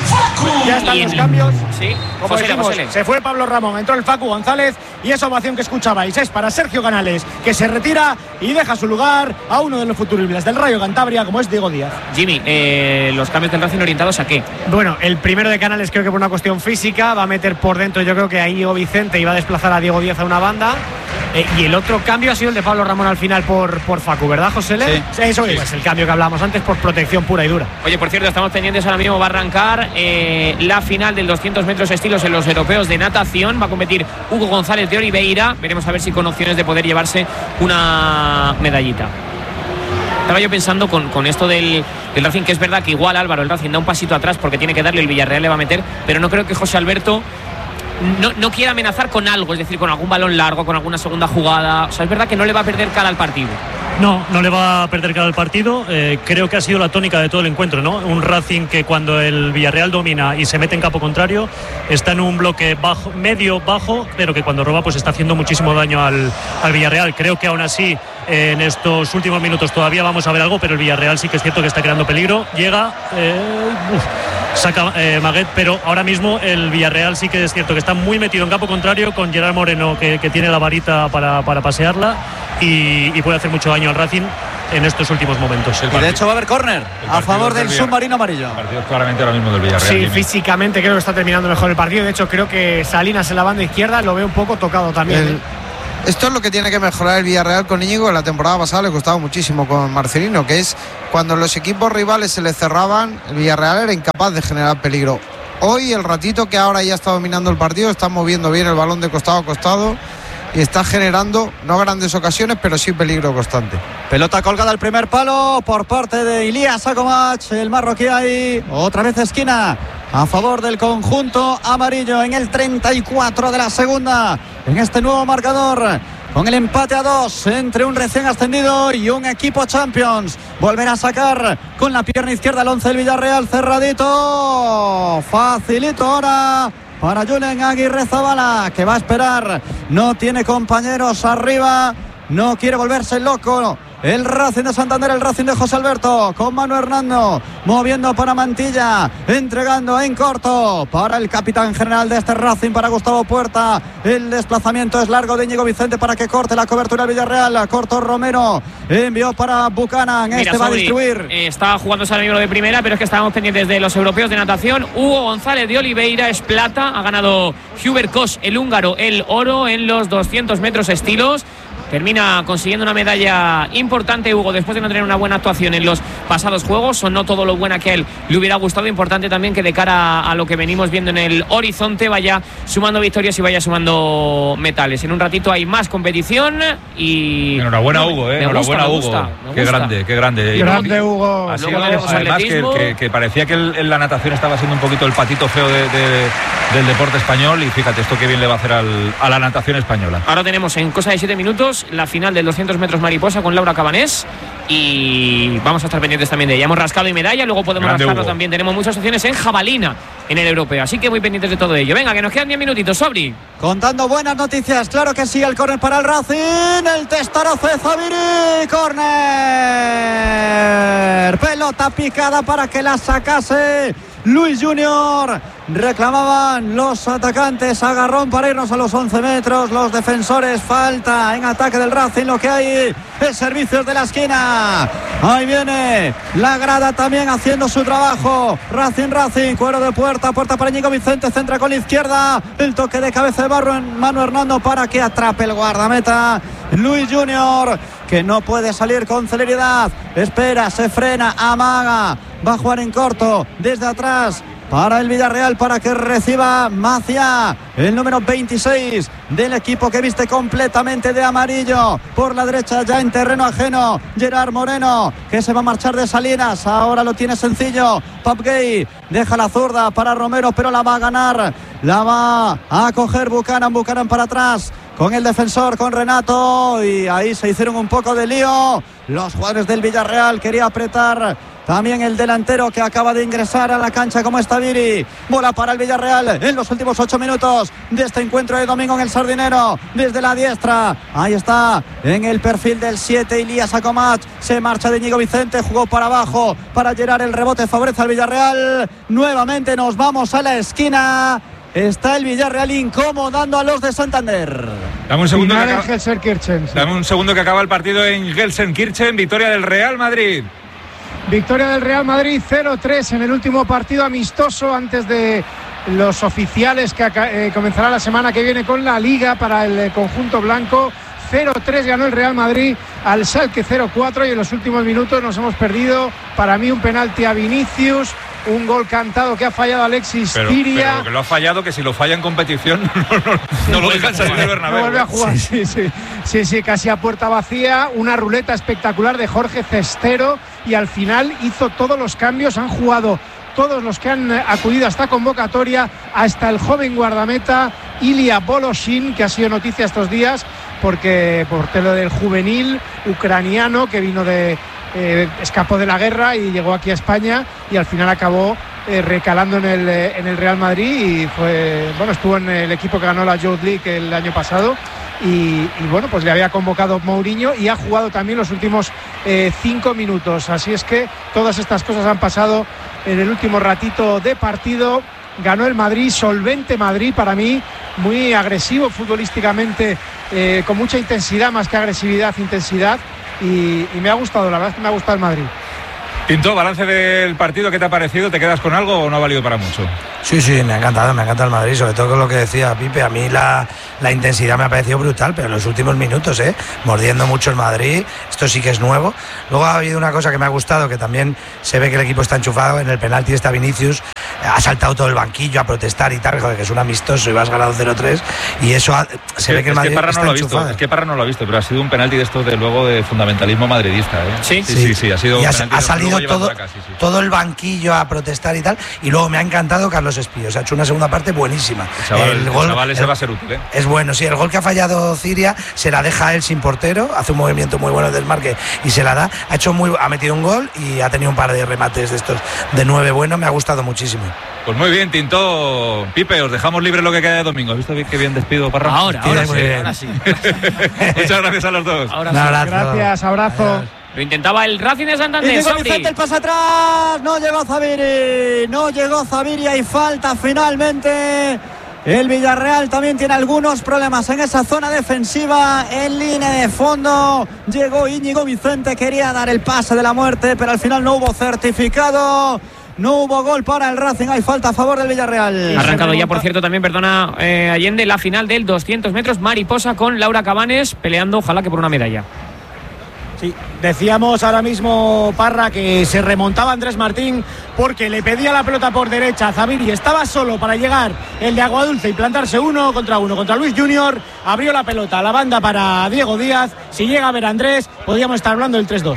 Ya están los cambios. Sí, como José, decimos, José. se fue Pablo Ramón, entró el Facu González, y esa ovación que escuchabais es para Sergio Canales, que se retira y deja su lugar a uno de los futuribles del Rayo Cantabria, como es Diego Díaz. Jimmy, eh, los cambios del Racing orientados ¿a qué? Bueno, el primero de Canales creo que por una cuestión física va a meter por dentro, yo creo que a Íñigo Vicente, y va a desplazar a Diego Díaz a una banda. Eh, y el otro cambio ha sido el de Pablo Ramón al final por, por Facu, ¿verdad, José Le? Sí, eso es. Pues el cambio que hablábamos antes por protección pura y dura. Oye, por cierto, estamos pendientes ahora mismo, va a arrancar eh, la final del doscientos metros estilos en los europeos de natación. Va a competir Hugo González de Oliveira. Veremos a ver si con opciones de poder llevarse una medallita. Estaba yo pensando con, con esto del, del Racing, que es verdad que igual Álvaro, el Racing da un pasito atrás porque tiene que darle, el Villarreal le va a meter, pero no creo que José Alberto no, no quiera amenazar con algo, es decir, con algún balón largo, con alguna segunda jugada. O sea, es verdad que no le va a perder cara al partido. No, no le va a perder cara al partido. Eh, creo que ha sido la tónica de todo el encuentro, ¿no? Un Racing que cuando el Villarreal domina y se mete en campo contrario, está en un bloque bajo, medio bajo, pero que cuando roba pues está haciendo muchísimo daño al, al Villarreal. Creo que aún así eh, en estos últimos minutos todavía vamos a ver algo, pero el Villarreal sí que es cierto que está creando peligro. Llega, eh, uf, saca eh, Maguet, pero ahora mismo el Villarreal sí que es cierto que está muy metido en campo contrario con Gerard Moreno, que, que tiene la varita para, para pasearla y, y puede hacer mucho daño al Racing en estos últimos momentos. Y de hecho va a haber córner a favor del, del submarino amarillo. El partido es claramente ahora mismo del Villarreal. Sí, físicamente creo que está terminando mejor el partido. De hecho, creo que Salinas en la banda izquierda lo veo un poco tocado también. El, esto es lo que tiene que mejorar el Villarreal con Íñigo. La temporada pasada le costaba muchísimo con Marcelino, que es cuando los equipos rivales se le cerraban, el Villarreal era incapaz de generar peligro. Hoy, el ratito que ahora ya está dominando el partido, está moviendo bien el balón de costado a costado y está generando, no grandes ocasiones, pero sí peligro constante. Pelota colgada al primer palo por parte de Ilías Akomach, el marroquí ahí, otra vez esquina a favor del conjunto amarillo en el treinta y cuatro de la segunda, en este nuevo marcador, con el empate a dos entre un recién ascendido y un equipo Champions. Volverá a sacar con la pierna izquierda el once del Villarreal, cerradito, facilito ahora para Julen Aguirre Zabala, que va a esperar, no tiene compañeros arriba, no quiere volverse loco. El Racing de Santander, el Racing de José Alberto, con Manu Hernando, moviendo para Mantilla, entregando en corto para el capitán general de este Racing, para Gustavo Puerta. El desplazamiento es largo de Íñigo Vicente para que corte la cobertura del Villarreal. Corto Romero, envió para Buchanan, Mira, este va Sobri, a distribuir. Eh, está jugando San Miguel de primera, pero es que estábamos pendientes de los europeos de natación. Hugo González de Oliveira es plata, ha ganado Hubert Kos, el húngaro, el oro en los doscientos metros estilos. Termina consiguiendo una medalla importante, Hugo, después de no tener una buena actuación en los pasados juegos, o no todo lo buena que a él le hubiera gustado. Importante también que de cara a lo que venimos viendo en el horizonte vaya sumando victorias y vaya sumando metales. En un ratito hay más competición y... Enhorabuena, no, Hugo, eh. Enhorabuena, Hugo. Gusta, qué grande, qué grande. Grande, Hugo. Así además que, que, que parecía que el, la natación estaba siendo un poquito el patito feo de, de, del deporte español, y fíjate esto que bien le va a hacer al, a la natación española. Ahora tenemos en cosa de siete minutos la final del doscientos metros mariposa con Laura Cabanés y vamos a estar pendientes también de ella. Hemos rascado y medalla, luego podemos Grande rascarlo Hugo. También. Tenemos muchas opciones en jabalina en el europeo, así que muy pendientes de todo ello. Venga, que nos quedan diez minutitos, Sobri. Contando buenas noticias, claro que sí, el córner para el Racing, el testarozo de Zaviri, córner, pelota picada para que la sacase Luis Junior. Reclamaban los atacantes agarrón para irnos a los once metros. Los defensores, falta en ataque del Racing. Lo que hay es servicios de la esquina. Ahí viene la grada también haciendo su trabajo. Racing, Racing, cuero de puerta. Puerta para Íñigo Vicente, centra con la izquierda. El toque de cabeza de Barro en Manu Hernando para que atrape el guardameta Luis Junior, que no puede salir con celeridad. Espera, se frena, amaga. Va a jugar en corto desde atrás para el Villarreal, para que reciba Macia, el número veintiséis del equipo que viste completamente de amarillo. Por la derecha, ya en terreno ajeno, Gerard Moreno, que se va a marchar de Salinas. Ahora lo tiene sencillo. Pap Gay deja la zurda para Romero, pero la va a ganar. La va a coger Buchanan. Buchanan para atrás con el defensor, con Renato. Y ahí se hicieron un poco de lío los jugadores del Villarreal. Quería apretar también el delantero, que acaba de ingresar a la cancha como está Viri. Bola para el Villarreal en los últimos ocho minutos de este encuentro de domingo en el Sardinero. Desde la diestra, ahí está, en el perfil del siete, Ilías Akomach. Se marcha de Íñigo Vicente, jugó para abajo para Gerard, el rebote favorece al Villarreal. Nuevamente nos vamos a la esquina. Está el Villarreal incomodando a los de Santander. Dame un segundo, que Final en acaba, Gelsenkirchen, sí. dame un segundo que acaba el partido en Gelsenkirchen. Victoria del Real Madrid. Victoria del Real Madrid cero tres en el último partido amistoso antes de los oficiales que eh, comenzará la semana que viene con la Liga para el eh, conjunto blanco. cero tres ganó el Real Madrid al Schalke cero cuatro, y en los últimos minutos nos hemos perdido, para mí, un penalti a Vinicius, un gol cantado que ha fallado Alexis pero, Tiria. Pero que lo ha fallado, que si lo falla en competición no, no, no, sí, no lo dejan salir del Bernabéu. No vuelve a jugar, sí. Sí, sí, sí, sí, casi a puerta vacía. Una ruleta espectacular de Jorge Cestero, y al final hizo todos los cambios. Han jugado todos los que han acudido a esta convocatoria, hasta el joven guardameta Ilya Voloshin, que ha sido noticia estos días, porque portero del juvenil ucraniano que vino de eh, escapó de la guerra y llegó aquí a España y al final acabó eh, recalando en el, en el Real Madrid y fue, bueno, estuvo en el equipo que ganó la Youth League el año pasado. Y, y bueno, pues le había convocado Mourinho y ha jugado también los últimos eh, cinco minutos. Así es que todas estas cosas han pasado en el último ratito de partido. Ganó el Madrid, solvente Madrid para mí, muy agresivo futbolísticamente, eh, con mucha intensidad, más que agresividad, intensidad. Y, y me ha gustado, la verdad es que me ha gustado el Madrid. Tinto, balance del partido, ¿qué te ha parecido? ¿Te quedas con algo o no ha valido para mucho? Sí, sí, me ha encantado, me encanta el Madrid, sobre todo con lo que decía Pipe. A mí la, la intensidad me ha parecido brutal, pero en los últimos minutos, ¿eh? mordiendo mucho el Madrid, esto sí que es nuevo. Luego ha habido una cosa que me ha gustado, que también se ve que el equipo está enchufado. En el penalti está Vinicius, ha saltado todo el banquillo a protestar y tal, joder, que es un amistoso y vas ganado cero tres, y eso ha, se es ve que el Madrid Madrid es que está no lo ha enchufado. visto, es que Parra no lo ha visto, pero ha sido un penalti de estos de luego de fundamentalismo madridista, ¿eh? Sí, sí, sí, sí, sí ha sido y un ha, penalti ha de- salido luego llevando todo, la casa, sí, sí. todo el banquillo a protestar y tal, y luego me ha encantado Carlos Espí, o sea, ha hecho una segunda parte buenísima. El chaval, el chaval ese el- va a ser útil, ¿eh? Es bueno, sí, el gol que ha fallado Ciria se la deja él sin portero, hace un movimiento muy bueno de desmarque y se la da, ha hecho muy, ha metido un gol y ha tenido un par de remates de estos de nueve buenos, me ha gustado muchísimo. Pues muy bien, Tinto. Pipe, os dejamos libre lo que queda de domingo. ¿Has visto bien- qué bien despido, Parra? Ahora, Sí, ahora muy sí, bien. ahora sí. Muchas gracias a los dos. Ahora Un sí. abrazo. Gracias, abrazo. Lo intentaba el Racing de Y Santander. llegó Sabri. Vicente, el pase atrás, no llegó Zaviri, no llegó Zaviri, hay falta finalmente. El Villarreal también tiene algunos problemas en esa zona defensiva, en línea de fondo. Llegó Íñigo Vicente, quería dar el pase de la muerte, pero al final no hubo certificado. No hubo gol para el Racing, hay falta a favor del Villarreal. Ha arrancado ya, por cierto, también, perdona, eh, Allende, la final del doscientos metros mariposa con Laura Cabanes peleando, ojalá que por una medalla. Sí, decíamos ahora mismo, Parra, que se remontaba Andrés Martín porque le pedía la pelota por derecha a Zaviri. Estaba solo para llegar el de Aguadulce y plantarse uno contra uno contra Luis Junior. Abrió la pelota a la banda para Diego Díaz. Si llega a ver a Andrés, podríamos estar hablando del tres dos.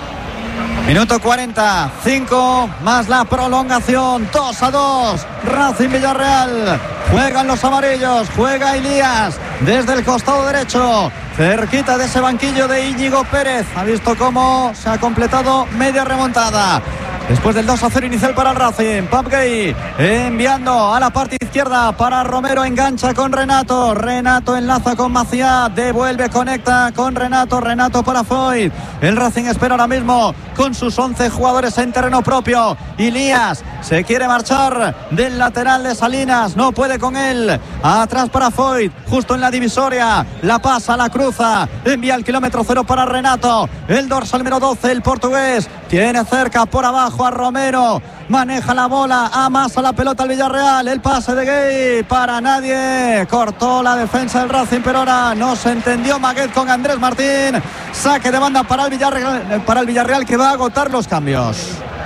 Minuto cuarenta, cinco más la prolongación, dos a dos. Racing Villarreal. Juegan los amarillos, juega Elías desde el costado derecho, cerquita de ese banquillo de Íñigo Pérez. Ha visto cómo se ha completado media remontada. Después del dos a cero inicial para el Racing, Pap Gay enviando a la parte izquierda para Romero, engancha con Renato, Renato enlaza con Maciá, devuelve, conecta con Renato, Renato para Foyt. El Racing espera ahora mismo con sus once jugadores en terreno propio. Ilías se quiere marchar del lateral de Salinas, no puede con él, atrás para Foyt, justo en la divisoria, la pasa, la cruza, envía el kilómetro cero para Renato, el dorsal número doce, el portugués, tiene cerca por abajo a Romero, maneja la bola, amasa la pelota al Villarreal, el pase de Gay para nadie, cortó la defensa del Racing, pero ahora no se entendió Maguet con Andrés Martín, saque de banda para el Villarreal, para el Villarreal que va a agotar los cambios.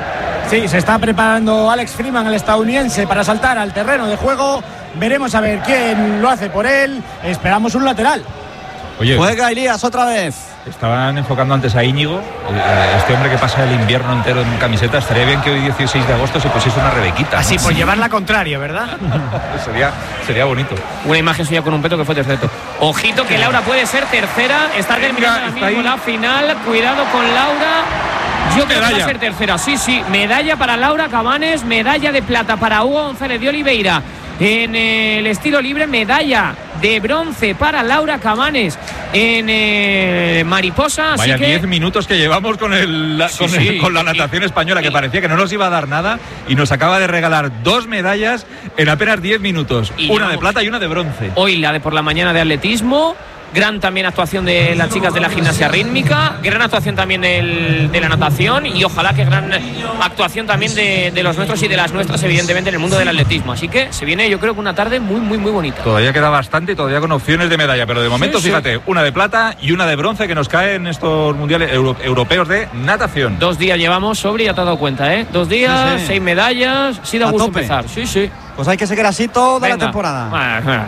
Sí, se está preparando Alex Freeman, el estadounidense, para saltar al terreno de juego. Veremos a ver quién lo hace por él. Esperamos un lateral. Oye, Juega Elías otra vez. estaban enfocando antes a Íñigo, eh, este hombre que pasa el invierno entero en camiseta. Estaría bien que hoy dieciséis de agosto se pusiese una rebequita, ¿no? Así, por llevar la contraria, ¿verdad? sería, sería bonito. Una imagen suya con un peto que fue tercero. Ojito que Laura puede ser tercera. Está terminando ahora mismo la final. Cuidado con Laura. Yo creo que va a ser tercera. Sí, sí. Medalla para Laura Cabanes. Medalla de plata para Hugo González de Oliveira. En el estilo libre, medalla de bronce para Laura Cabanes en eh, mariposa. Así Vaya que diez minutos que llevamos con, el, la, Sí, con, sí. el- con la natación española, que parecía que no nos iba a dar nada y nos acaba de regalar dos medallas en apenas diez minutos. Y una llevamos- de plata y una de bronce. hoy la de por la mañana de atletismo. Gran también actuación de las chicas de la gimnasia rítmica, gran actuación también del- de la natación y ojalá que gran actuación también de, de los nuestros y de las nuestras, evidentemente, en el mundo del atletismo. Así que se viene, yo creo que una tarde muy, muy, muy bonita. Todavía queda bastante y todavía con opciones de medalla, pero de momento, Sí, sí. fíjate, una de plata y una de bronce que nos cae en estos mundiales euro- europeos de natación. Dos días llevamos sobre, ya te has dado cuenta, ¿eh? Dos días, Sí, sí. seis medallas, sí da A gusto tope. empezar. Sí, sí. Pues hay que seguir así toda Venga. la temporada. Ah,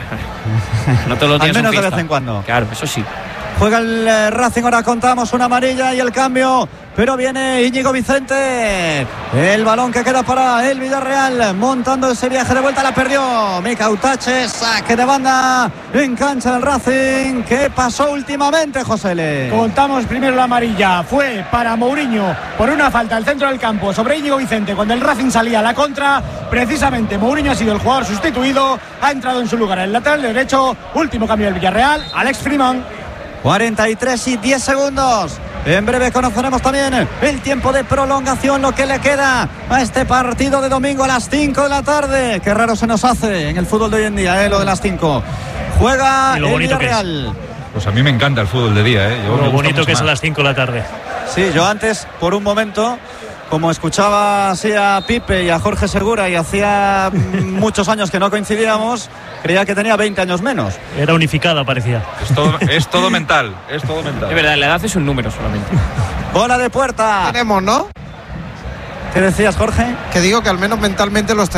No todos los Al días menos son de vez fiesta. en cuando. Claro, eso sí. Juega el eh, Racing, ahora contamos una amarilla y el cambio pero viene Íñigo Vicente. El balón que queda para el Villarreal, montando ese viaje de vuelta, la perdió Mika Utache. Saque de banda en cancha del Racing. ¿Qué pasó últimamente, José Le? Contamos primero la amarilla. Fue para Mourinho por una falta al centro del campo sobre Íñigo Vicente cuando el Racing salía a la contra. Precisamente Mourinho ha sido el jugador sustituido. Ha entrado en su lugar el lateral derecho. Último cambio del Villarreal, Alex Freeman. cuarenta y tres y diez segundos. En breve conoceremos también el tiempo de prolongación, lo que le queda a este partido de domingo a las cinco de la tarde. Qué raro se nos hace en el fútbol de hoy en día, ¿eh? Lo de las cinco. Juega el Villarreal. Pues a mí me encanta el fútbol de día, ¿eh? Yo lo bonito que es a las cinco de la tarde. Sí, yo antes, por un momento, como escuchaba así a Pipe y a Jorge Segura y hacía muchos años que no coincidíamos, creía que tenía veinte años menos. Era unificada, parecía. Es todo, es todo mental, es todo mental. Es verdad, la edad es un número solamente. Bola de puerta. Tenemos, ¿no? ¿Qué decías, Jorge? Que digo que al menos mentalmente los tenemos.